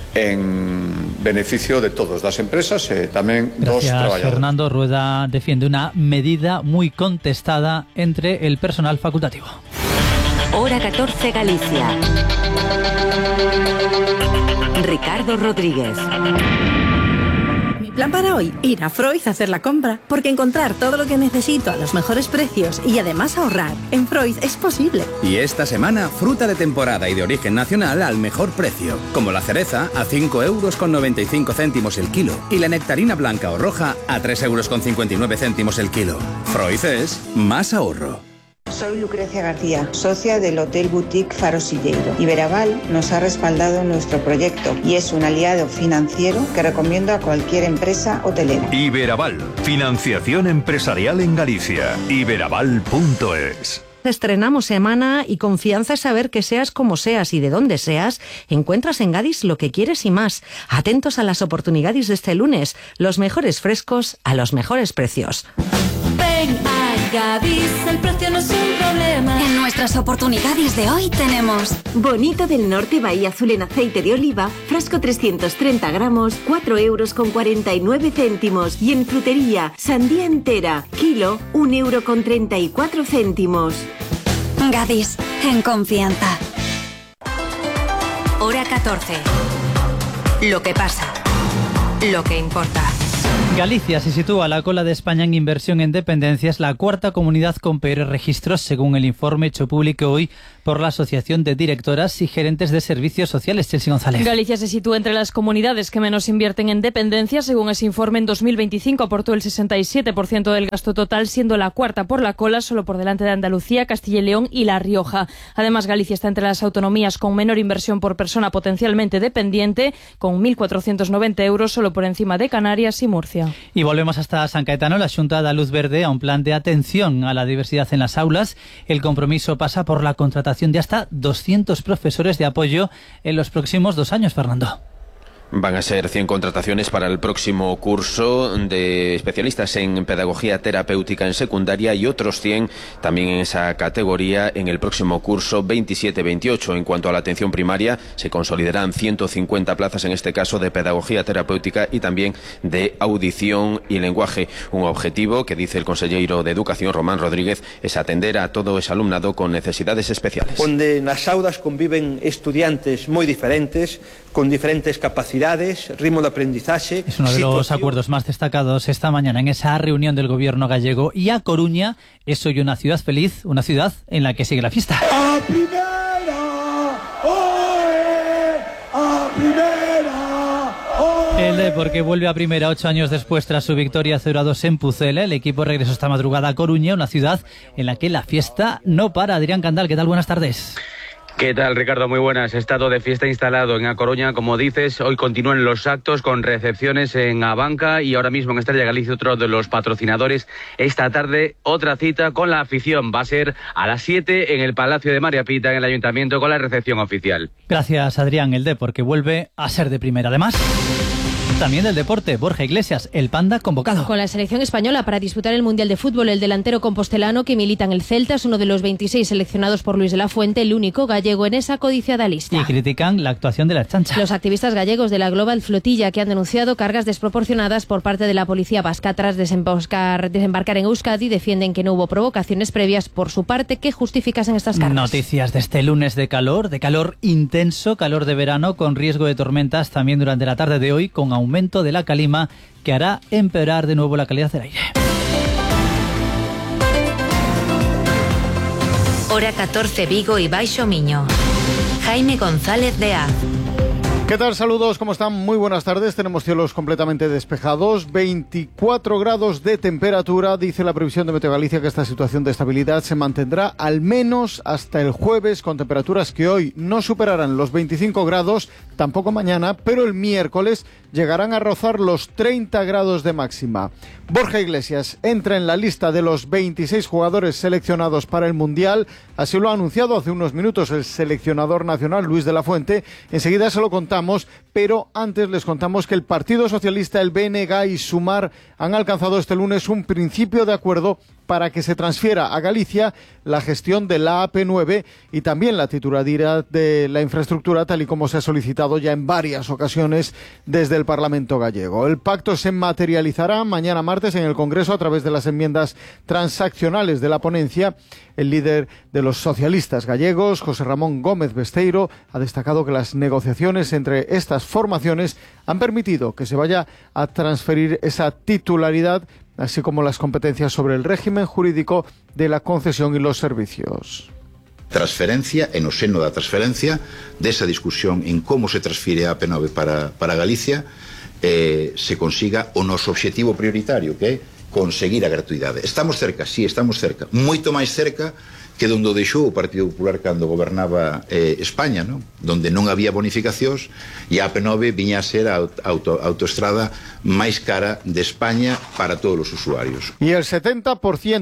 en beneficio de todos, das empresas e tamén dos traballadores.
Fernando. Rueda defiende una medida muy contestada entre el personal facultativo.
Hora 14 Galicia. Ricardo Rodríguez.
plan para hoy, ir a Freud a hacer la compra, porque encontrar todo lo que necesito a los mejores precios y además ahorrar en Freud es posible.
Y esta semana, fruta de temporada y de origen nacional al mejor precio, como la cereza a 5,95 € el kilo y la nectarina blanca o roja a 3,59 € el kilo. Freud es más ahorro.
Soy Lucrecia García, socia del Hotel Boutique Faro Silleiro. Iberaval nos ha respaldado en nuestro proyecto y es un aliado financiero que recomiendo a cualquier empresa hotelera.
Iberaval, financiación empresarial en Galicia. Iberaval.es.
Estrenamos semana y confianza es saber que seas como seas y de donde seas, encuentras en Gadis lo que quieres y más. Atentos a las oportunidades de este lunes, los mejores frescos a los mejores precios.
Ven a Gadis, el precio no es un problema.
En nuestras oportunidades de hoy tenemos
Bonito del Norte Bahía Azul en aceite de oliva, frasco 330 gramos, 4,49 €. Y en frutería, sandía entera, kilo, 1,34 €.
Gadis, en confianza. Hora 14. Lo que pasa. Lo que importa.
Galicia se sitúa a la cola de España en inversión en dependencias, la cuarta comunidad con peores registros, según el informe hecho público hoy por la Asociación de Directoras y Gerentes de Servicios Sociales. Chelsea González.
Galicia se sitúa entre las comunidades que menos invierten en dependencias. Según ese informe, en 2025 aportó el 67% del gasto total, siendo la cuarta por la cola, solo por delante de Andalucía, Castilla y León y La Rioja. Además, Galicia está entre las autonomías con menor inversión por persona potencialmente dependiente, con 1.490 €, solo por encima de Canarias y Murcia.
Y volvemos hasta San Caetano. La Xunta da luz verde a un plan de atención a la diversidad en las aulas. El compromiso pasa por la contratación de hasta 200 profesores de apoyo en los próximos 2 años, Fernando.
Van a ser 100 contrataciones para el próximo curso de especialistas en pedagogía terapéutica en secundaria y otros 100 también en esa categoría en el próximo curso 27-28. En cuanto a la atención primaria, se consolidarán 150 plazas, en este caso de pedagogía terapéutica y también de audición y lenguaje. Un objetivo que, dice el consejero de Educación, Román Rodríguez, es atender a todo ese alumnado con necesidades especiales.
Onde nas aulas conviven estudiantes moi diferentes, con diferentes capacidades, ritmo de aprendizaje.
Es uno de los acuerdos más destacados esta mañana en esa reunión del gobierno gallego. Y a Coruña es hoy una ciudad feliz, una ciudad en la que sigue la fiesta.
¡A primera! ¡Oe! ¡A primera! ¡Oe!
El Depor vuelve a primera 8 años después tras su victoria 0-2 en Pucela. El equipo regresó esta madrugada a Coruña, una ciudad en la que la fiesta no para. Adrián Candal, ¿qué tal? Buenas tardes.
¿Qué tal, Ricardo? Muy buenas. Estado de fiesta instalado en A Coruña, como dices. Hoy continúan los actos con recepciones en Abanca y ahora mismo en Estrella Galicia, otro de los patrocinadores. Esta tarde, otra cita con la afición. Va a ser a las 7 en el Palacio de María Pita, en el Ayuntamiento, con la recepción oficial.
Gracias, Adrián. El Depor vuelve a ser de primera. Además, también del deporte, Borja Iglesias, el Panda convocado.
Con la selección española para disputar el Mundial de Fútbol, el delantero compostelano que milita en el Celta es uno de los 26 seleccionados por Luis de la Fuente, el único gallego en esa codiciada lista.
Y critican la actuación de la chancha.
Los activistas gallegos de la Global Flotilla, que han denunciado cargas desproporcionadas por parte de la policía vasca tras desembarcar en Euskadi, defienden que no hubo provocaciones previas por su parte que justificasen estas cargas.
Noticias de este lunes de calor intenso, calor de verano con riesgo de tormentas también durante la tarde de hoy, con aumento de la calima que hará empeorar de nuevo la calidad del aire.
Hora 14, Vigo y Baixo Miño. Jaime González de Az.
¿Qué tal? Saludos, ¿cómo están? Muy buenas tardes. Tenemos cielos completamente despejados, 24 grados de temperatura. Dice la previsión de Meteo Galicia que esta situación de estabilidad se mantendrá al menos hasta el jueves, con temperaturas que hoy no superarán los 25 grados, tampoco mañana, pero el miércoles llegarán a rozar los 30 grados de máxima. Borja Iglesias entra en la lista de los 26 jugadores seleccionados para el Mundial. Así lo ha anunciado hace unos minutos el seleccionador nacional Luis de la Fuente. Enseguida se lo contamos, pero antes les contamos que el Partido Socialista, el BNG y Sumar han alcanzado este lunes un principio de acuerdo para que se transfiera a Galicia la gestión de la AP9 y también la titularidad de la infraestructura, tal y como se ha solicitado ya en varias ocasiones desde el Parlamento gallego. El pacto se materializará mañana martes martes en el Congreso a través de las enmiendas transaccionales de la ponencia. El líder de los socialistas gallegos, José Ramón Gómez Besteiro, ha destacado que las negociaciones entre estas formaciones han permitido que se vaya a transferir esa titularidad, así como las competencias sobre el régimen jurídico de la concesión y los servicios.
Transferencia, e no seno da transferencia, desa discusión en como se transfire a AP9 para Galicia, se consiga o noso obxectivo prioritario, que é conseguir a gratuidade. Estamos cerca, sí, estamos cerca, moito máis cerca que donde deixou o Partido Popular cando gobernaba España, ¿no? Donde non había bonificacións e a AP9 viña a ser a autoestrada máis cara de España para todos os usuarios.
Y el 70%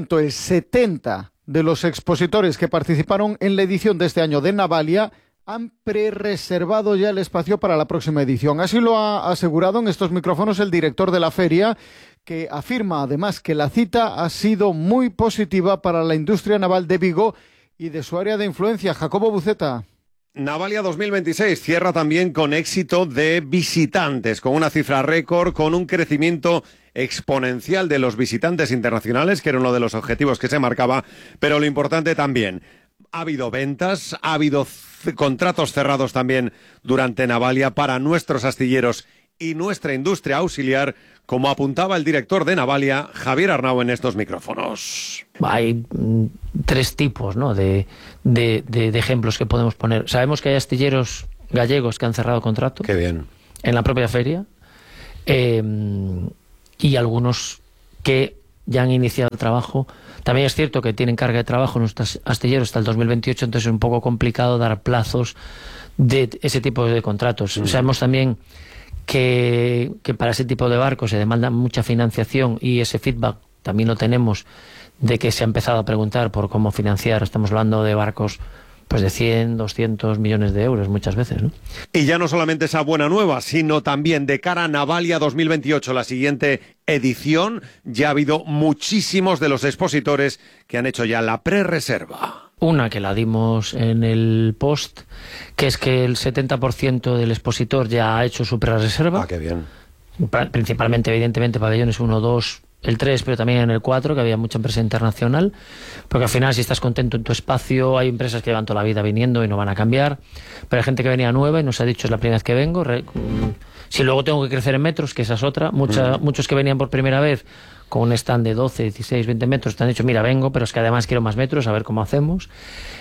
de los expositores que participaron en la edición de este año de Navalia han pre-reservado ya el espacio para la próxima edición. Así lo ha asegurado en estos micrófonos el director de la feria, que afirma además que la cita ha sido muy positiva para la industria naval de Vigo y de su área de influencia. Jacobo Buceta.
Navalia 2026 cierra también con éxito de visitantes, con una cifra récord, con un crecimiento exponencial de los visitantes internacionales, que era uno de los objetivos que se marcaba, pero lo importante también, ha habido ventas, ha habido contratos cerrados también durante Navalia para nuestros astilleros y nuestra industria auxiliar, como apuntaba el director de Navalia, Javier Arnau, en estos micrófonos.
Hay tres tipos, ¿no?, de ejemplos que podemos poner. Sabemos que hay astilleros gallegos que han cerrado contrato.
Qué bien. En
la propia feria. Y algunos que ya han iniciado el trabajo. También es cierto que tienen carga de trabajo nuestros astilleros hasta el 2028, entonces es un poco complicado dar plazos de ese tipo de contratos. Sabemos también que para ese tipo de barcos se demanda mucha financiación y ese feedback también lo tenemos de que se ha empezado a preguntar por cómo financiar. Estamos hablando de barcos pues de 100, 200 millones de euros muchas veces, ¿no?
Y ya no solamente esa buena nueva, sino también de cara a Navalia 2028, la siguiente edición, ya ha habido muchísimos de los expositores que han hecho ya la pre-reserva.
Una que la dimos en el post, que es que el 70% del expositor ya ha hecho su pre-reserva.
Ah, qué bien.
Principalmente, evidentemente, pabellones 1, 2, el 3, pero también en el 4, que había mucha empresa internacional, porque al final si estás contento en tu espacio, hay empresas que llevan toda la vida viniendo y no van a cambiar, pero hay gente que venía nueva y nos ha dicho es la primera vez que vengo, si luego tengo que crecer en metros, que esa es otra, muchos que venían por primera vez con un stand de 12, 16, 20 metros, te han dicho mira, vengo, pero es que además quiero más metros, a ver cómo hacemos.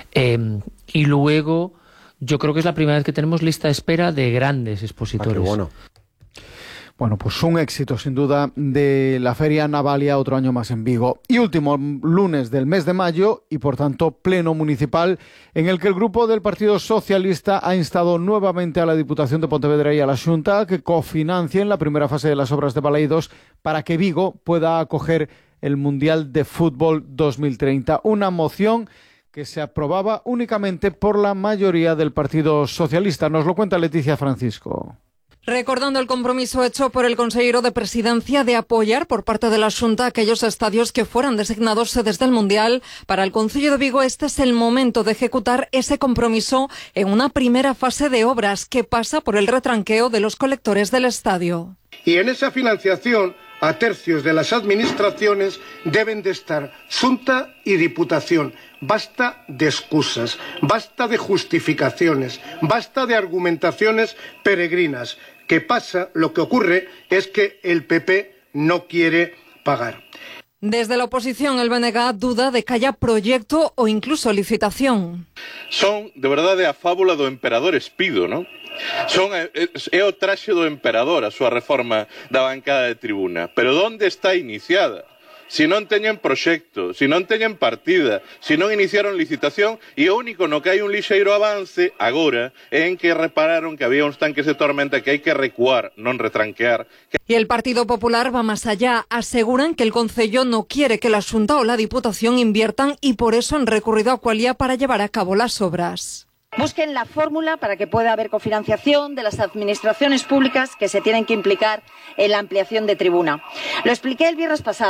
Y luego yo creo que es la primera vez que tenemos lista de espera de grandes expositores.
Ah, qué bueno.
Bueno, pues un éxito sin duda de la Feria Navalia, otro año más en Vigo. Y último lunes del mes de mayo y por tanto pleno municipal, en el que el grupo del Partido Socialista ha instado nuevamente a la Diputación de Pontevedra y a la Xunta que cofinancien la primera fase de las obras de Baleidos para que Vigo pueda acoger el Mundial de Fútbol 2030. Una moción que se aprobaba únicamente por la mayoría del Partido Socialista. Nos lo cuenta Leticia Francisco.
Recordando el compromiso hecho por el consejero de Presidencia de apoyar por parte de la Xunta aquellos estadios que fueran designados sedes del Mundial, para el Concello de Vigo este es el momento de ejecutar ese compromiso en una primera fase de obras que pasa por el retranqueo de los colectores del estadio.
Y en esa financiación, a tercios de las administraciones deben de estar Xunta y Diputación. Basta de excusas, basta de justificaciones, basta de argumentaciones peregrinas. ¿Qué pasa? Lo que ocurre es que el PP no quiere pagar.
Desde la oposición, el BNG duda de que haya proyecto o incluso licitación.
Son, de verdade, a fábula do emperador Espido, non? É o traxe do emperador a súa reforma da bancada de tribuna. Pero onde está iniciada? Si non teñen proxecto, si non teñen partida, si non iniciaron licitación, e o único no que hai un lixeiro avance agora é en que repararon que había uns tanques de tormenta que hai que recuar, non retranquear.
Y el Partido Popular va más allá. Aseguran que el Concello no quiere que la Xunta o la Diputación inviertan y por eso han recurrido a Qualia para llevar a cabo las obras.
Busquen la fórmula para que pueda haber cofinanciación de las administraciones públicas que se tienen que implicar en la ampliación de tribuna. Lo expliqué el viernes pasado.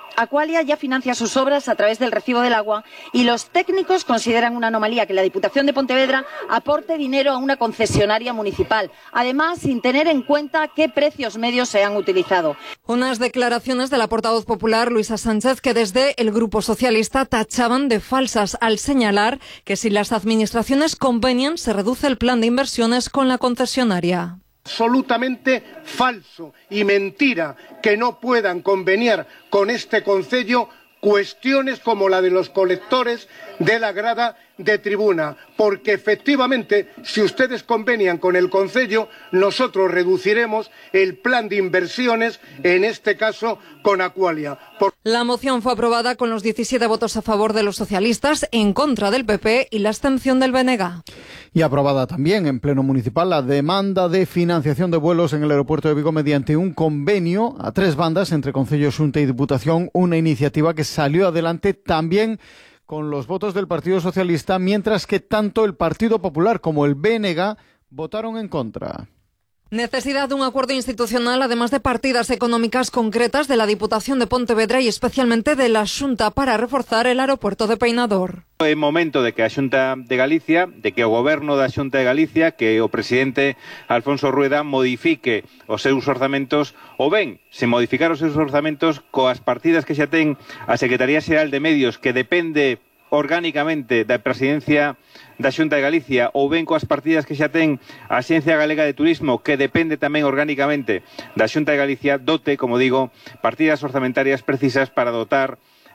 Aqualia ya financia sus obras a través del recibo del agua y los técnicos consideran una anomalía que la Diputación de Pontevedra aporte dinero a una concesionaria municipal, además sin tener en cuenta qué precios medios se han utilizado.
Unas declaraciones de la portavoz popular Luisa Sánchez que desde el Grupo Socialista tachaban de falsas al señalar que si las administraciones convenian se reduce el plan de inversiones con la concesionaria.
Absolutamente falso y mentira que no puedan conveniar con este concello cuestiones como la de los colectores de la grada de tribuna, porque efectivamente si ustedes convenian con el concello nosotros reduciremos el plan de inversiones, en este caso con Aqualia.
La moción fue aprobada con los 17 votos a favor de los socialistas, en contra del PP y la abstención del BNG.
Y aprobada también en pleno municipal la demanda de financiación de vuelos en el aeropuerto de Vigo mediante un convenio a 3 bandas entre Concello, Xunta y Diputación, una iniciativa que salió adelante también con los votos del Partido Socialista, mientras que tanto el Partido Popular como el BNG votaron en contra.
Necesidad de un acuerdo institucional, además de partidas económicas concretas de la Diputación de Pontevedra y especialmente de la Xunta para reforzar el aeropuerto de Peinador.
É momento de que a Xunta de Galicia, de que o goberno da Xunta de Galicia, que o presidente Alfonso Rueda modifique os seus orzamentos, ou ben, se modificar os seus orzamentos coas partidas que xa ten a Secretaría Xeral de Medios, que depende orgánicamente da presidencia da Xunta de Galicia, ou ben coas partidas que xa ten a Axencia Galega de Turismo, que depende tamén orgánicamente da Xunta de Galicia, dote, como digo, partidas orzamentarias precisas para dotar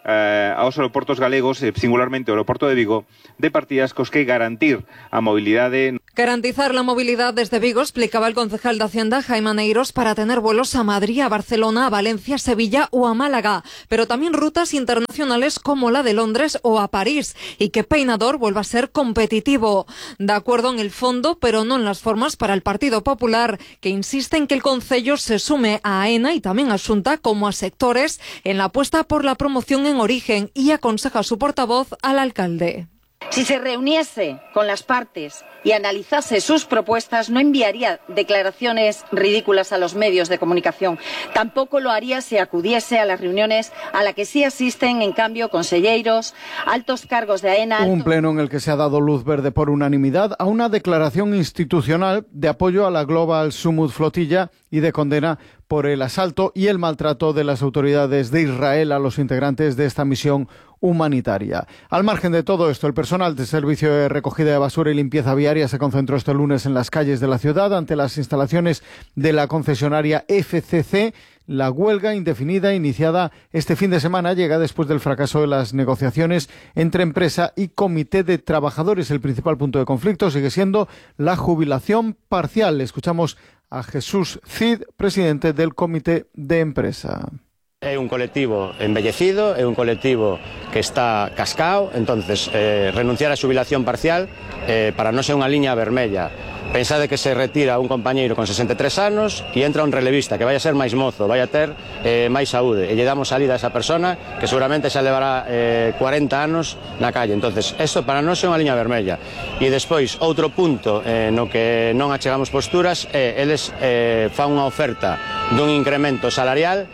aos aeroportos galegos, singularmente o aeroporto de Vigo, de partidas cos que garantir a mobilidade.
Garantizar la movilidad desde Vigo, explicaba el concejal de Hacienda, Jaime Aneiros, para tener vuelos a Madrid, a Barcelona, a Valencia, Sevilla o a Málaga, pero también rutas internacionales como la de Londres o a París, y que Peinador vuelva a ser competitivo. De acuerdo en el fondo, pero no en las formas, para el Partido Popular, que insiste en que el concello se sume a AENA y también a Xunta como a sectores en la apuesta por la promoción en origen, y aconseja a su portavoz al alcalde.
Si se reuniese con las partes y analizase sus propuestas, no enviaría declaraciones ridículas a los medios de comunicación. Tampoco lo haría si acudiese a las reuniones a las que sí asisten, en cambio, conselleiros, altos cargos de AENA.
Un pleno en el que se ha dado luz verde por unanimidad a una declaración institucional de apoyo a la Global Summit Flotilla y de condena por el asalto y el maltrato de las autoridades de Israel a los integrantes de esta misión humanitaria. Al margen de todo esto, el personal del servicio de recogida de basura y limpieza viaria se concentró este lunes en las calles de la ciudad ante las instalaciones de la concesionaria FCC. La huelga indefinida iniciada este fin de semana llega después del fracaso de las negociaciones entre empresa y comité de trabajadores. El principal punto de conflicto sigue siendo la jubilación parcial. Escuchamos a Jesús Cid, presidente del comité de empresa.
É un colectivo embellecido, é un colectivo que está cascao, entonces renunciar á xubilación parcial para non ser unha liña vermella. Pensade que se retira un compañeiro con 63 anos e entra un relevista que vai a ser máis mozo, vai a ter máis saúde, e lle damos salida a esa persona que seguramente xa levará 40 anos na calle. Entonces, isto para non ser unha liña vermella. E despois, outro punto no que non achegamos posturas é eles fan unha oferta dun incremento salarial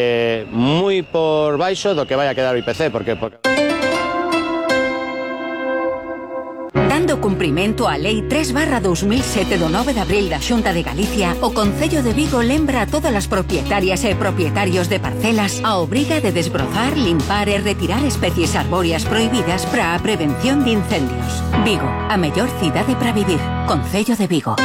moi por baixo do que vai a quedar o IPC, porque...
Dando cumprimento á Lei 3/2007 do 9 de abril da Xunta de Galicia, o Concello de Vigo lembra a todas as propietarias e propietarios de parcelas a obriga de desbrozar, limpar e retirar especies arbóreas prohibidas para a prevención de incendios. Vigo, a mellor cidade para vivir. Concello de Vigo.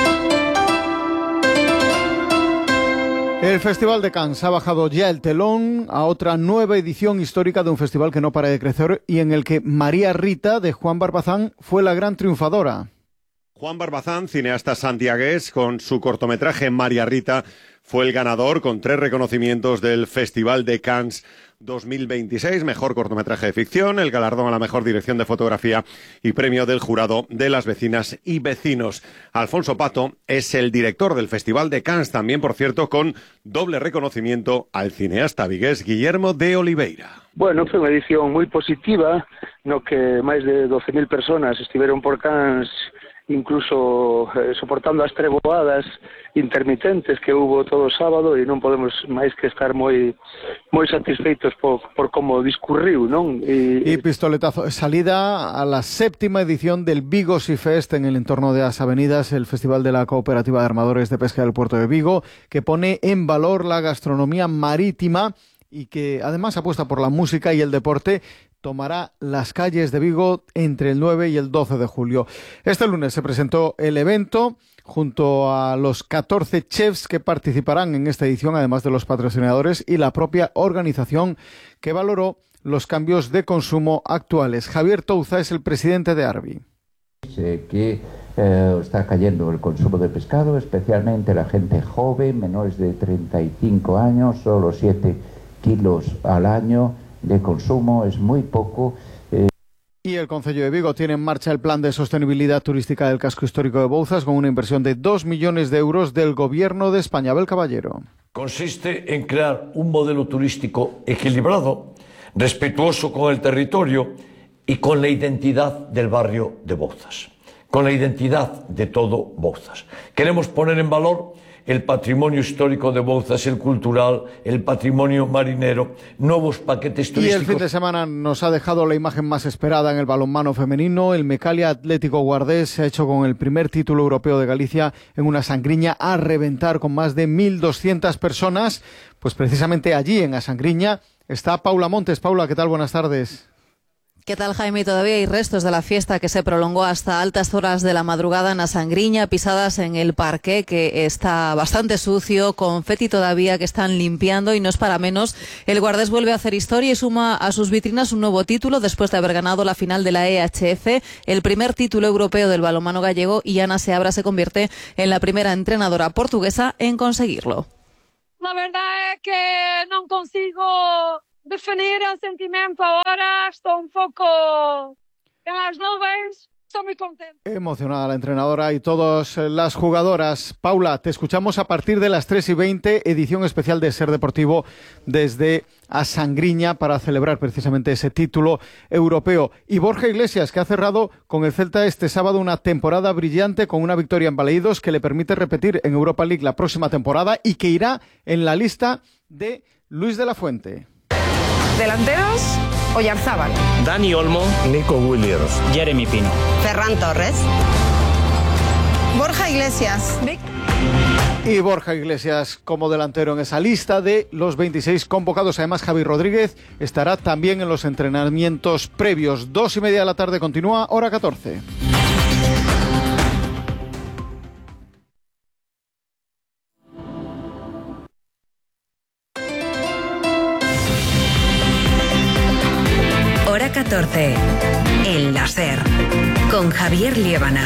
El Festival de Cannes ha bajado ya el telón a otra nueva edición histórica de un festival que no para de crecer y en el que María Rita, de Juan Barbazán, fue la gran triunfadora.
Juan Barbazán, cineasta santiagués, con su cortometraje María Rita, fue el ganador con 3 reconocimientos del Festival de Cannes 2026, mejor cortometraje de ficción, el galardón a la mejor dirección de fotografía y premio del jurado de las vecinas y vecinos. Alfonso Pato es el director del Festival de Cannes, también, por cierto, con doble reconocimiento al cineasta vigués Guillermo de Oliveira.
Bueno, foi unha edición moi positiva, no que máis de 12.000 personas estiveron por Cannes
incluso soportando as treboadas intermitentes que hubo todo o sábado, e non podemos máis que estar moi satisfeitos por como discurriu, non?
Y pistoletazo, salida a la 7ª edición del Vigo Sea Fest en el entorno de las avenidas, el Festival de la Cooperativa de Armadores de Pesca del Puerto de Vigo, que pone en valor la gastronomía marítima y que además apuesta por la música y el deporte. Tomará las calles de Vigo entre el 9 y el 12 de julio. Este lunes se presentó el evento junto a los 14 chefs que participarán en esta edición, además de los patrocinadores y la propia organización que valoró los cambios de consumo actuales. Javier Touza es el presidente de Arbi.
Que está cayendo el consumo de pescado, especialmente la gente joven, menores de 35 años, solo 7 kilos al año de consumo, es muy poco.
Y el Concello de Vigo tiene en marcha el plan de sostenibilidad turística del casco histórico de Bouzas con una inversión de 2 millones de euros del Gobierno de España. Abel Caballero.
Consiste en crear un modelo turístico equilibrado, respetuoso con el territorio y con la identidad del barrio de Bouzas, con la identidad de todo Bouzas. Queremos poner en valor el patrimonio histórico de Bouzas, el cultural, el patrimonio marinero, nuevos paquetes turísticos.
Y el fin de semana nos ha dejado la imagen más esperada en el balonmano femenino. El Mecalia Atlético Guardés se ha hecho con el primer título europeo de Galicia en una Sangriña a reventar con más de 1.200 personas. Pues precisamente allí, en Asangriña, está Paula Montes. Paula, ¿qué tal? Buenas tardes.
¿Qué tal, Jaime? Todavía hay restos de la fiesta que se prolongó hasta altas horas de la madrugada en Asangriña, pisadas en el parqué que está bastante sucio, confeti todavía que están limpiando y no es para menos. El Guardés vuelve a hacer historia y suma a sus vitrinas un nuevo título después de haber ganado la final de la EHF, el primer título europeo del balonmano gallego, y Ana Seabra se convierte en la primera entrenadora portuguesa en conseguirlo.
La verdad es que no consigo definir el sentimiento ahora, estoy un poco en las nubes, estoy muy contenta.
Emocionada la entrenadora y todas las jugadoras. Paula, te escuchamos a partir de las 3:20, edición especial de Ser Deportivo desde Asangriña para celebrar precisamente ese título europeo. Y Borja Iglesias, que ha cerrado con el Celta este sábado una temporada brillante con una victoria en Balaídos que le permite repetir en Europa League la próxima temporada y que irá en la lista de Luis de la Fuente.
Delanteros, Oyarzábal,
Dani Olmo, Nico Williams,
Jeremy Pino, Ferran Torres, Borja Iglesias.
Y Borja Iglesias como delantero en esa lista de los 26 convocados. Además, Javi Rodríguez estará también en los entrenamientos previos. 2:30 de la tarde continúa, hora 14.
Hora 14. El láser. Con Javier Liébana.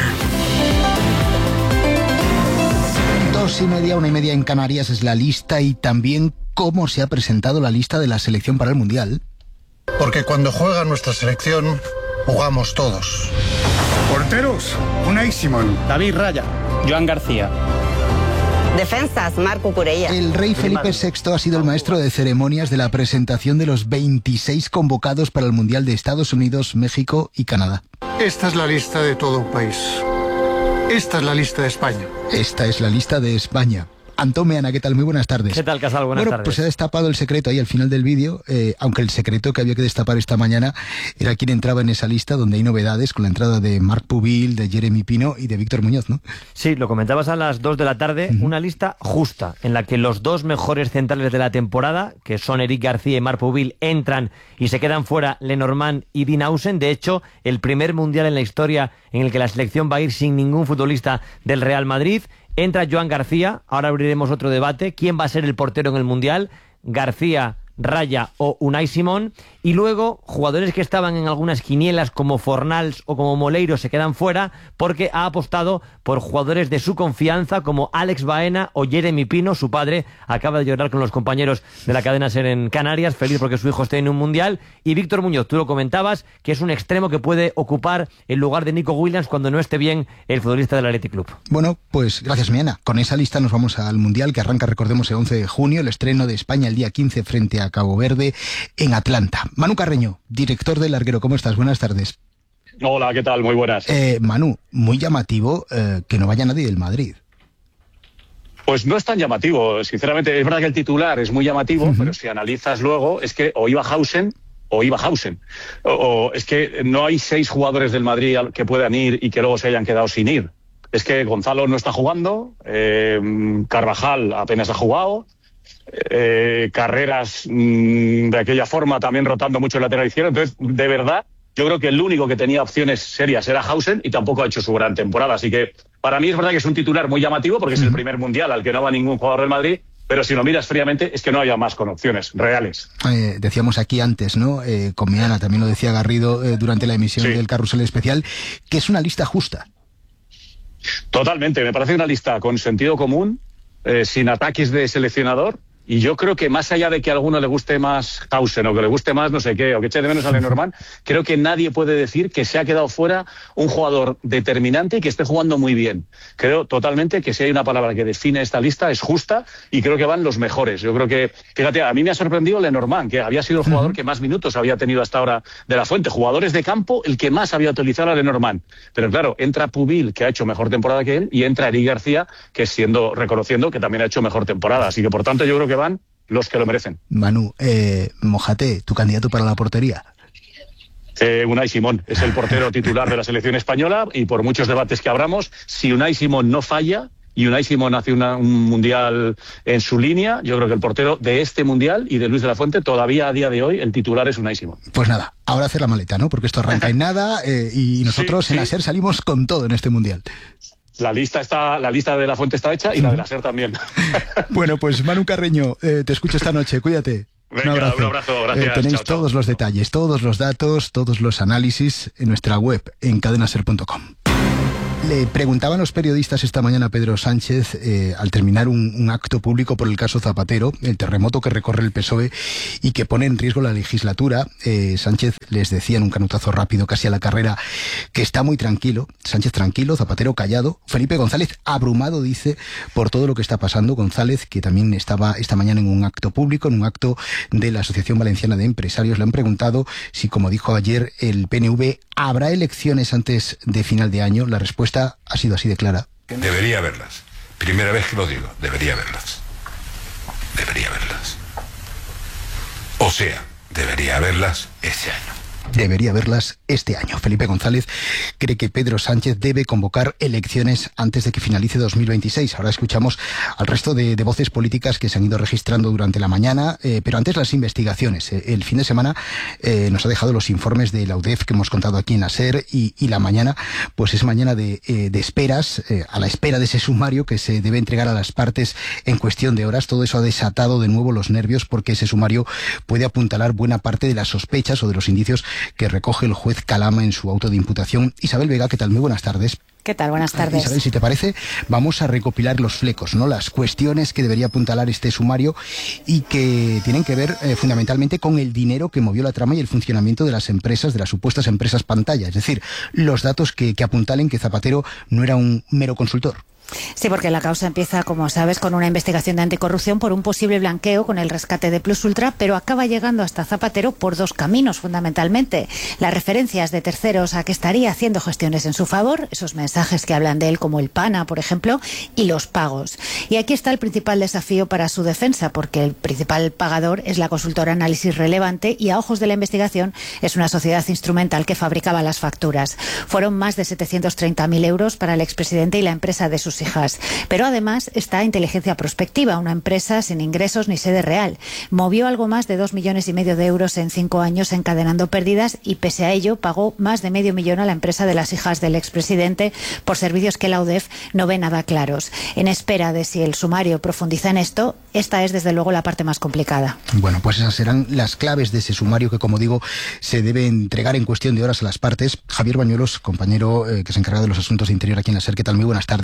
2:30, 1:30 en Canarias es la lista y también cómo se ha presentado la lista de la selección para el Mundial.
Porque cuando juega nuestra selección, jugamos todos.
Porteros, Unai Simón,
David Raya, Joan García.
Defensas, Marco Curella. El rey Felipe VI ha sido el maestro de ceremonias de la presentación de los 26 convocados para el Mundial de Estados Unidos, México y Canadá.
Esta es la lista de todo un país. Esta es la lista de España.
Esta es la lista de España. Antón Meana, ¿qué tal? Muy buenas tardes.
¿Qué tal, Casal? Buenas tardes.
Pues se ha destapado el secreto ahí al final del vídeo, aunque el secreto que había que destapar esta mañana era quién entraba en esa lista, donde hay novedades con la entrada de Marc Pubil, de Jeremy Pino y de Víctor Muñoz, ¿no?
Sí, lo comentabas a las 2 de la tarde, una lista justa, en la que los dos mejores centrales de la temporada, que son Eric García y Marc Pubil, entran y se quedan fuera Lenormand y Dean Howson. De hecho, el primer mundial en la historia en el que la selección va a ir sin ningún futbolista del Real Madrid. Entra Joan García, ahora abriremos otro debate. ¿Quién va a ser el portero en el Mundial? García, Raya o Unai Simón. Y luego, jugadores que estaban en algunas quinielas como Fornals o como Moleiro se quedan fuera porque ha apostado por jugadores de su confianza como Alex Baena o Jeremy Pino. Su padre acaba de llorar con los compañeros de la cadena SER en Canarias, feliz porque su hijo esté en un Mundial. Y Víctor Muñoz, tú lo comentabas, que es un extremo que puede ocupar el lugar de Nico Williams cuando no esté bien el futbolista del Athletic Club.
Bueno, pues gracias, Miana. Con esa lista nos vamos al Mundial, que arranca, recordemos, el 11 de junio, el estreno de España el día 15 frente a Cabo Verde en Atlanta. Manu Carreño, director del Larguero, ¿cómo estás? Buenas tardes.
Hola, ¿qué tal? Muy buenas.
Manu, muy llamativo que no vaya nadie del Madrid.
Pues no es tan llamativo, sinceramente. Es verdad que el titular es muy llamativo, pero si analizas luego, es que o iba Hausen, o es que no hay 6 jugadores del Madrid que puedan ir y que luego se hayan quedado sin ir. Es que Gonzalo no está jugando, Carvajal apenas ha jugado, Carreras de aquella forma también rotando mucho el lateral izquierdo. Entonces, de verdad, yo creo que el único que tenía opciones serias era Hausen y tampoco ha hecho su gran temporada. Así que para mí es verdad que es un titular muy llamativo porque es el primer mundial al que no va ningún jugador del Madrid, pero si lo miras fríamente es que no haya más con opciones reales.
Decíamos aquí antes, ¿no? Con Meana, también lo decía Garrido durante la emisión del Carrusel Especial, que es una lista justa.
Totalmente, me parece una lista con sentido común, sin ataques de seleccionador. Y yo creo que más allá de que a alguno le guste más Hausen o que le guste más no sé qué, o que eche de menos a Lenormand, creo que nadie puede decir que se ha quedado fuera un jugador determinante y que esté jugando muy bien. Creo totalmente que si hay una palabra que define esta lista es justa y creo que van los mejores. Yo creo que, fíjate, a mí me ha sorprendido Lenormand, que había sido el jugador que más minutos había tenido hasta ahora de la Fuente. Jugadores de campo, el que más había utilizado a Lenormand. Pero claro, entra Pubil, que ha hecho mejor temporada que él, y entra Eric García, que reconociendo que también ha hecho mejor temporada. Así que por tanto yo creo que van los que lo merecen.
Manu, mójate, ¿tu candidato para la portería?
Unai Simón es el portero titular de la selección española y por muchos debates que abramos, si Unai Simón no falla y Unai Simón hace un mundial en su línea, yo creo que el portero de este mundial y de Luis de la Fuente, todavía a día de hoy, el titular es Unai Simón.
Pues nada, ahora hacer la maleta, ¿no? Porque esto arranca en nada y nosotros en la SER salimos con todo en este mundial.
La lista de la Fuente está hecha y la de la SER también.
Bueno, pues Manu Carreño, te escucho esta noche, cuídate.
Venga, un abrazo, gracias.
Tenéis todos los detalles, todos los datos, todos los análisis en nuestra web, en cadenaser.com. Le preguntaban los periodistas esta mañana a Pedro Sánchez, al terminar un acto público por el caso Zapatero, el terremoto que recorre el PSOE y que pone en riesgo la legislatura. Sánchez les decía en un canutazo rápido, casi a la carrera, que está muy tranquilo. Sánchez tranquilo, Zapatero callado. Felipe González abrumado, dice, por todo lo que está pasando. González, que también estaba esta mañana en un acto público, en un acto de la Asociación Valenciana de Empresarios, le han preguntado si, como dijo ayer el PNV, ¿habrá elecciones antes de final de año? La respuesta ha sido así de clara.
Debería haberlas. Primera vez que lo digo, debería haberlas. Debería haberlas. O sea, debería haberlas este año.
Debería haberlas este año. Felipe González cree que Pedro Sánchez debe convocar elecciones antes de que finalice 2026. Ahora escuchamos al resto de voces políticas que se han ido registrando durante la mañana, pero antes las investigaciones. El fin de semana nos ha dejado los informes de la UDEF que hemos contado aquí en la SER y la mañana pues es mañana de esperas, a la espera de ese sumario que se debe entregar a las partes en cuestión de horas. Todo eso ha desatado de nuevo los nervios porque ese sumario puede apuntalar buena parte de las sospechas o de los indicios que recoge el juez Calama en su auto de imputación. Isabel Vega, ¿qué tal? Muy buenas tardes.
¿Qué tal? Buenas tardes.
Isabel, si te parece, vamos a recopilar los flecos, ¿no? Las cuestiones que debería apuntalar este sumario y que tienen que ver fundamentalmente con el dinero que movió la trama y el funcionamiento de las empresas, de las supuestas empresas pantalla. Es decir, los datos que apuntalen que Zapatero no era un mero consultor.
Sí, porque la causa empieza, como sabes, con una investigación de anticorrupción por un posible blanqueo con el rescate de Plus Ultra, pero acaba llegando hasta Zapatero por dos caminos, fundamentalmente. Las referencias de terceros a que estaría haciendo gestiones en su favor, esos mensajes que hablan de él, como el PANA, por ejemplo, y los pagos. Y aquí está el principal desafío para su defensa, porque el principal pagador es la consultora Análisis Relevante y, a ojos de la investigación, es una sociedad instrumental que fabricaba las facturas. Fueron más de 730.000 euros para el expresidente y la empresa de sus hijas. Pero además está Inteligencia Prospectiva, una empresa sin ingresos ni sede real. Movió algo más de 2,5 millones de euros en 5 años encadenando pérdidas y pese a ello pagó más de $500,000 a la empresa de las hijas del expresidente por servicios que la UDEF no ve nada claros. En espera de si el sumario profundiza en esto, esta es desde luego la parte más complicada.
Bueno, pues esas serán las claves de ese sumario que, como digo, se debe entregar en cuestión de horas a las partes. Javier Bañuelos, compañero que se encarga de los asuntos de interior aquí en la SER. ¿Qué tal? Muy buenas tardes.
¿Qué tal? Buenas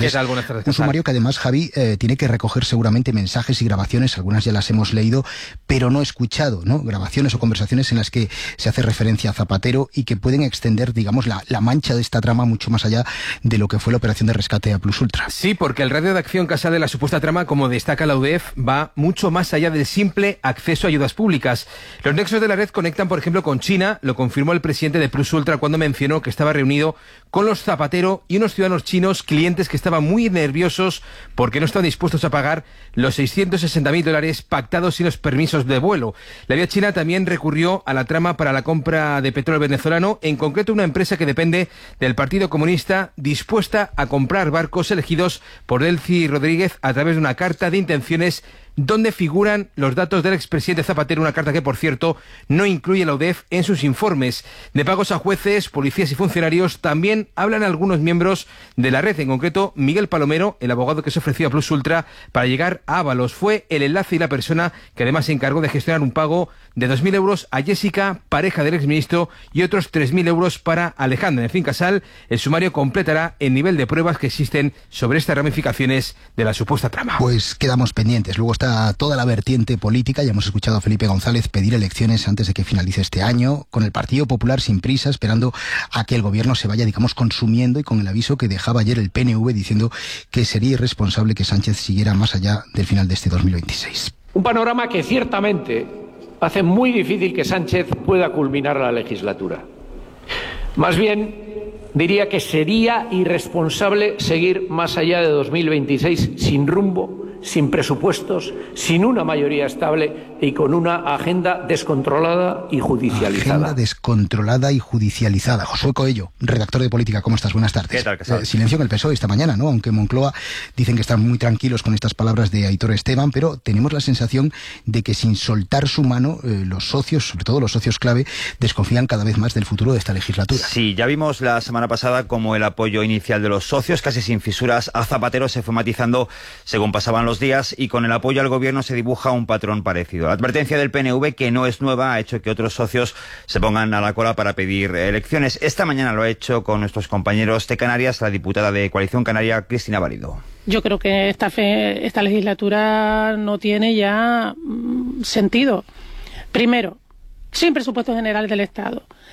Buenas tardes. Un sumario que además, Javi, tiene que recoger seguramente mensajes y grabaciones, algunas ya las hemos leído, pero no escuchado, ¿no? Grabaciones o conversaciones en las que se hace referencia a Zapatero y que pueden extender, digamos, la mancha de esta trama mucho más allá de lo que fue la operación de rescate a Plus Ultra.
Sí, porque el radio de acción que sale de la supuesta trama, como destaca la UDEF, va mucho más allá del simple acceso a ayudas públicas. Los nexos de la red conectan, por ejemplo, con China, lo confirmó el presidente de Plus Ultra cuando mencionó que estaba reunido con los Zapatero y unos ciudadanos chinos, clientes que estaban muy nerviosos porque no estaban dispuestos a pagar los $660.000 pactados sin los permisos de vuelo. La vía china también recurrió a la trama para la compra de petróleo venezolano, en concreto una empresa que depende del Partido Comunista, dispuesta a comprar barcos elegidos por Delcy Rodríguez a través de una carta de intenciones donde figuran los datos del expresidente Zapatero, una carta que, por cierto, no incluye la UDEF en sus informes. De pagos a jueces, policías y funcionarios también hablan algunos miembros de la red, en concreto Miguel Palomero, el abogado que se ofreció a Plus Ultra para llegar a Ábalos. Fue el enlace y la persona que además se encargó de gestionar un pago de 2.000 euros a Jessica, pareja del exministro, y otros 3.000 euros para Alejandra. En fin, Casal, el sumario completará el nivel de pruebas que existen sobre estas ramificaciones de la supuesta trama.
Pues quedamos pendientes. Luego está toda la vertiente política. Ya hemos escuchado a Felipe González pedir elecciones antes de que finalice este año, con el Partido Popular sin prisa, esperando a que el gobierno se vaya, digamos, consumiendo, y con el aviso que dejaba ayer el PNV diciendo que sería irresponsable que Sánchez siguiera más allá del final de este 2026.
Un panorama que ciertamente hace muy difícil que Sánchez pueda culminar la legislatura. Más bien, diría que sería irresponsable seguir más allá de 2026 sin rumbo, sin presupuestos, sin una mayoría estable y con una agenda descontrolada y judicializada.
Agenda descontrolada y judicializada. Josué Coello, redactor de Política, ¿cómo estás? Buenas tardes.
¿Qué tal, Casal?
Silencio en el PSOE esta mañana, ¿no? Aunque Moncloa dicen que están muy tranquilos con estas palabras de Aitor Esteban, pero tenemos la sensación de que sin soltar su mano, los socios, sobre todo los socios clave, desconfían cada vez más del futuro de esta legislatura.
Sí, ya vimos la semana pasada cómo el apoyo inicial de los socios, casi sin fisuras, a Zapatero se fue matizando según pasaban los días, y con el apoyo al gobierno se dibuja un patrón parecido. La advertencia del PNV, que no es nueva, ha hecho que otros socios se pongan a la cola para pedir elecciones. Esta mañana lo ha hecho con nuestros compañeros de Canarias la diputada de Coalición Canaria, Cristina Valido.
Yo creo que esta legislatura no tiene ya sentido. Primero, sin presupuesto general del Estado.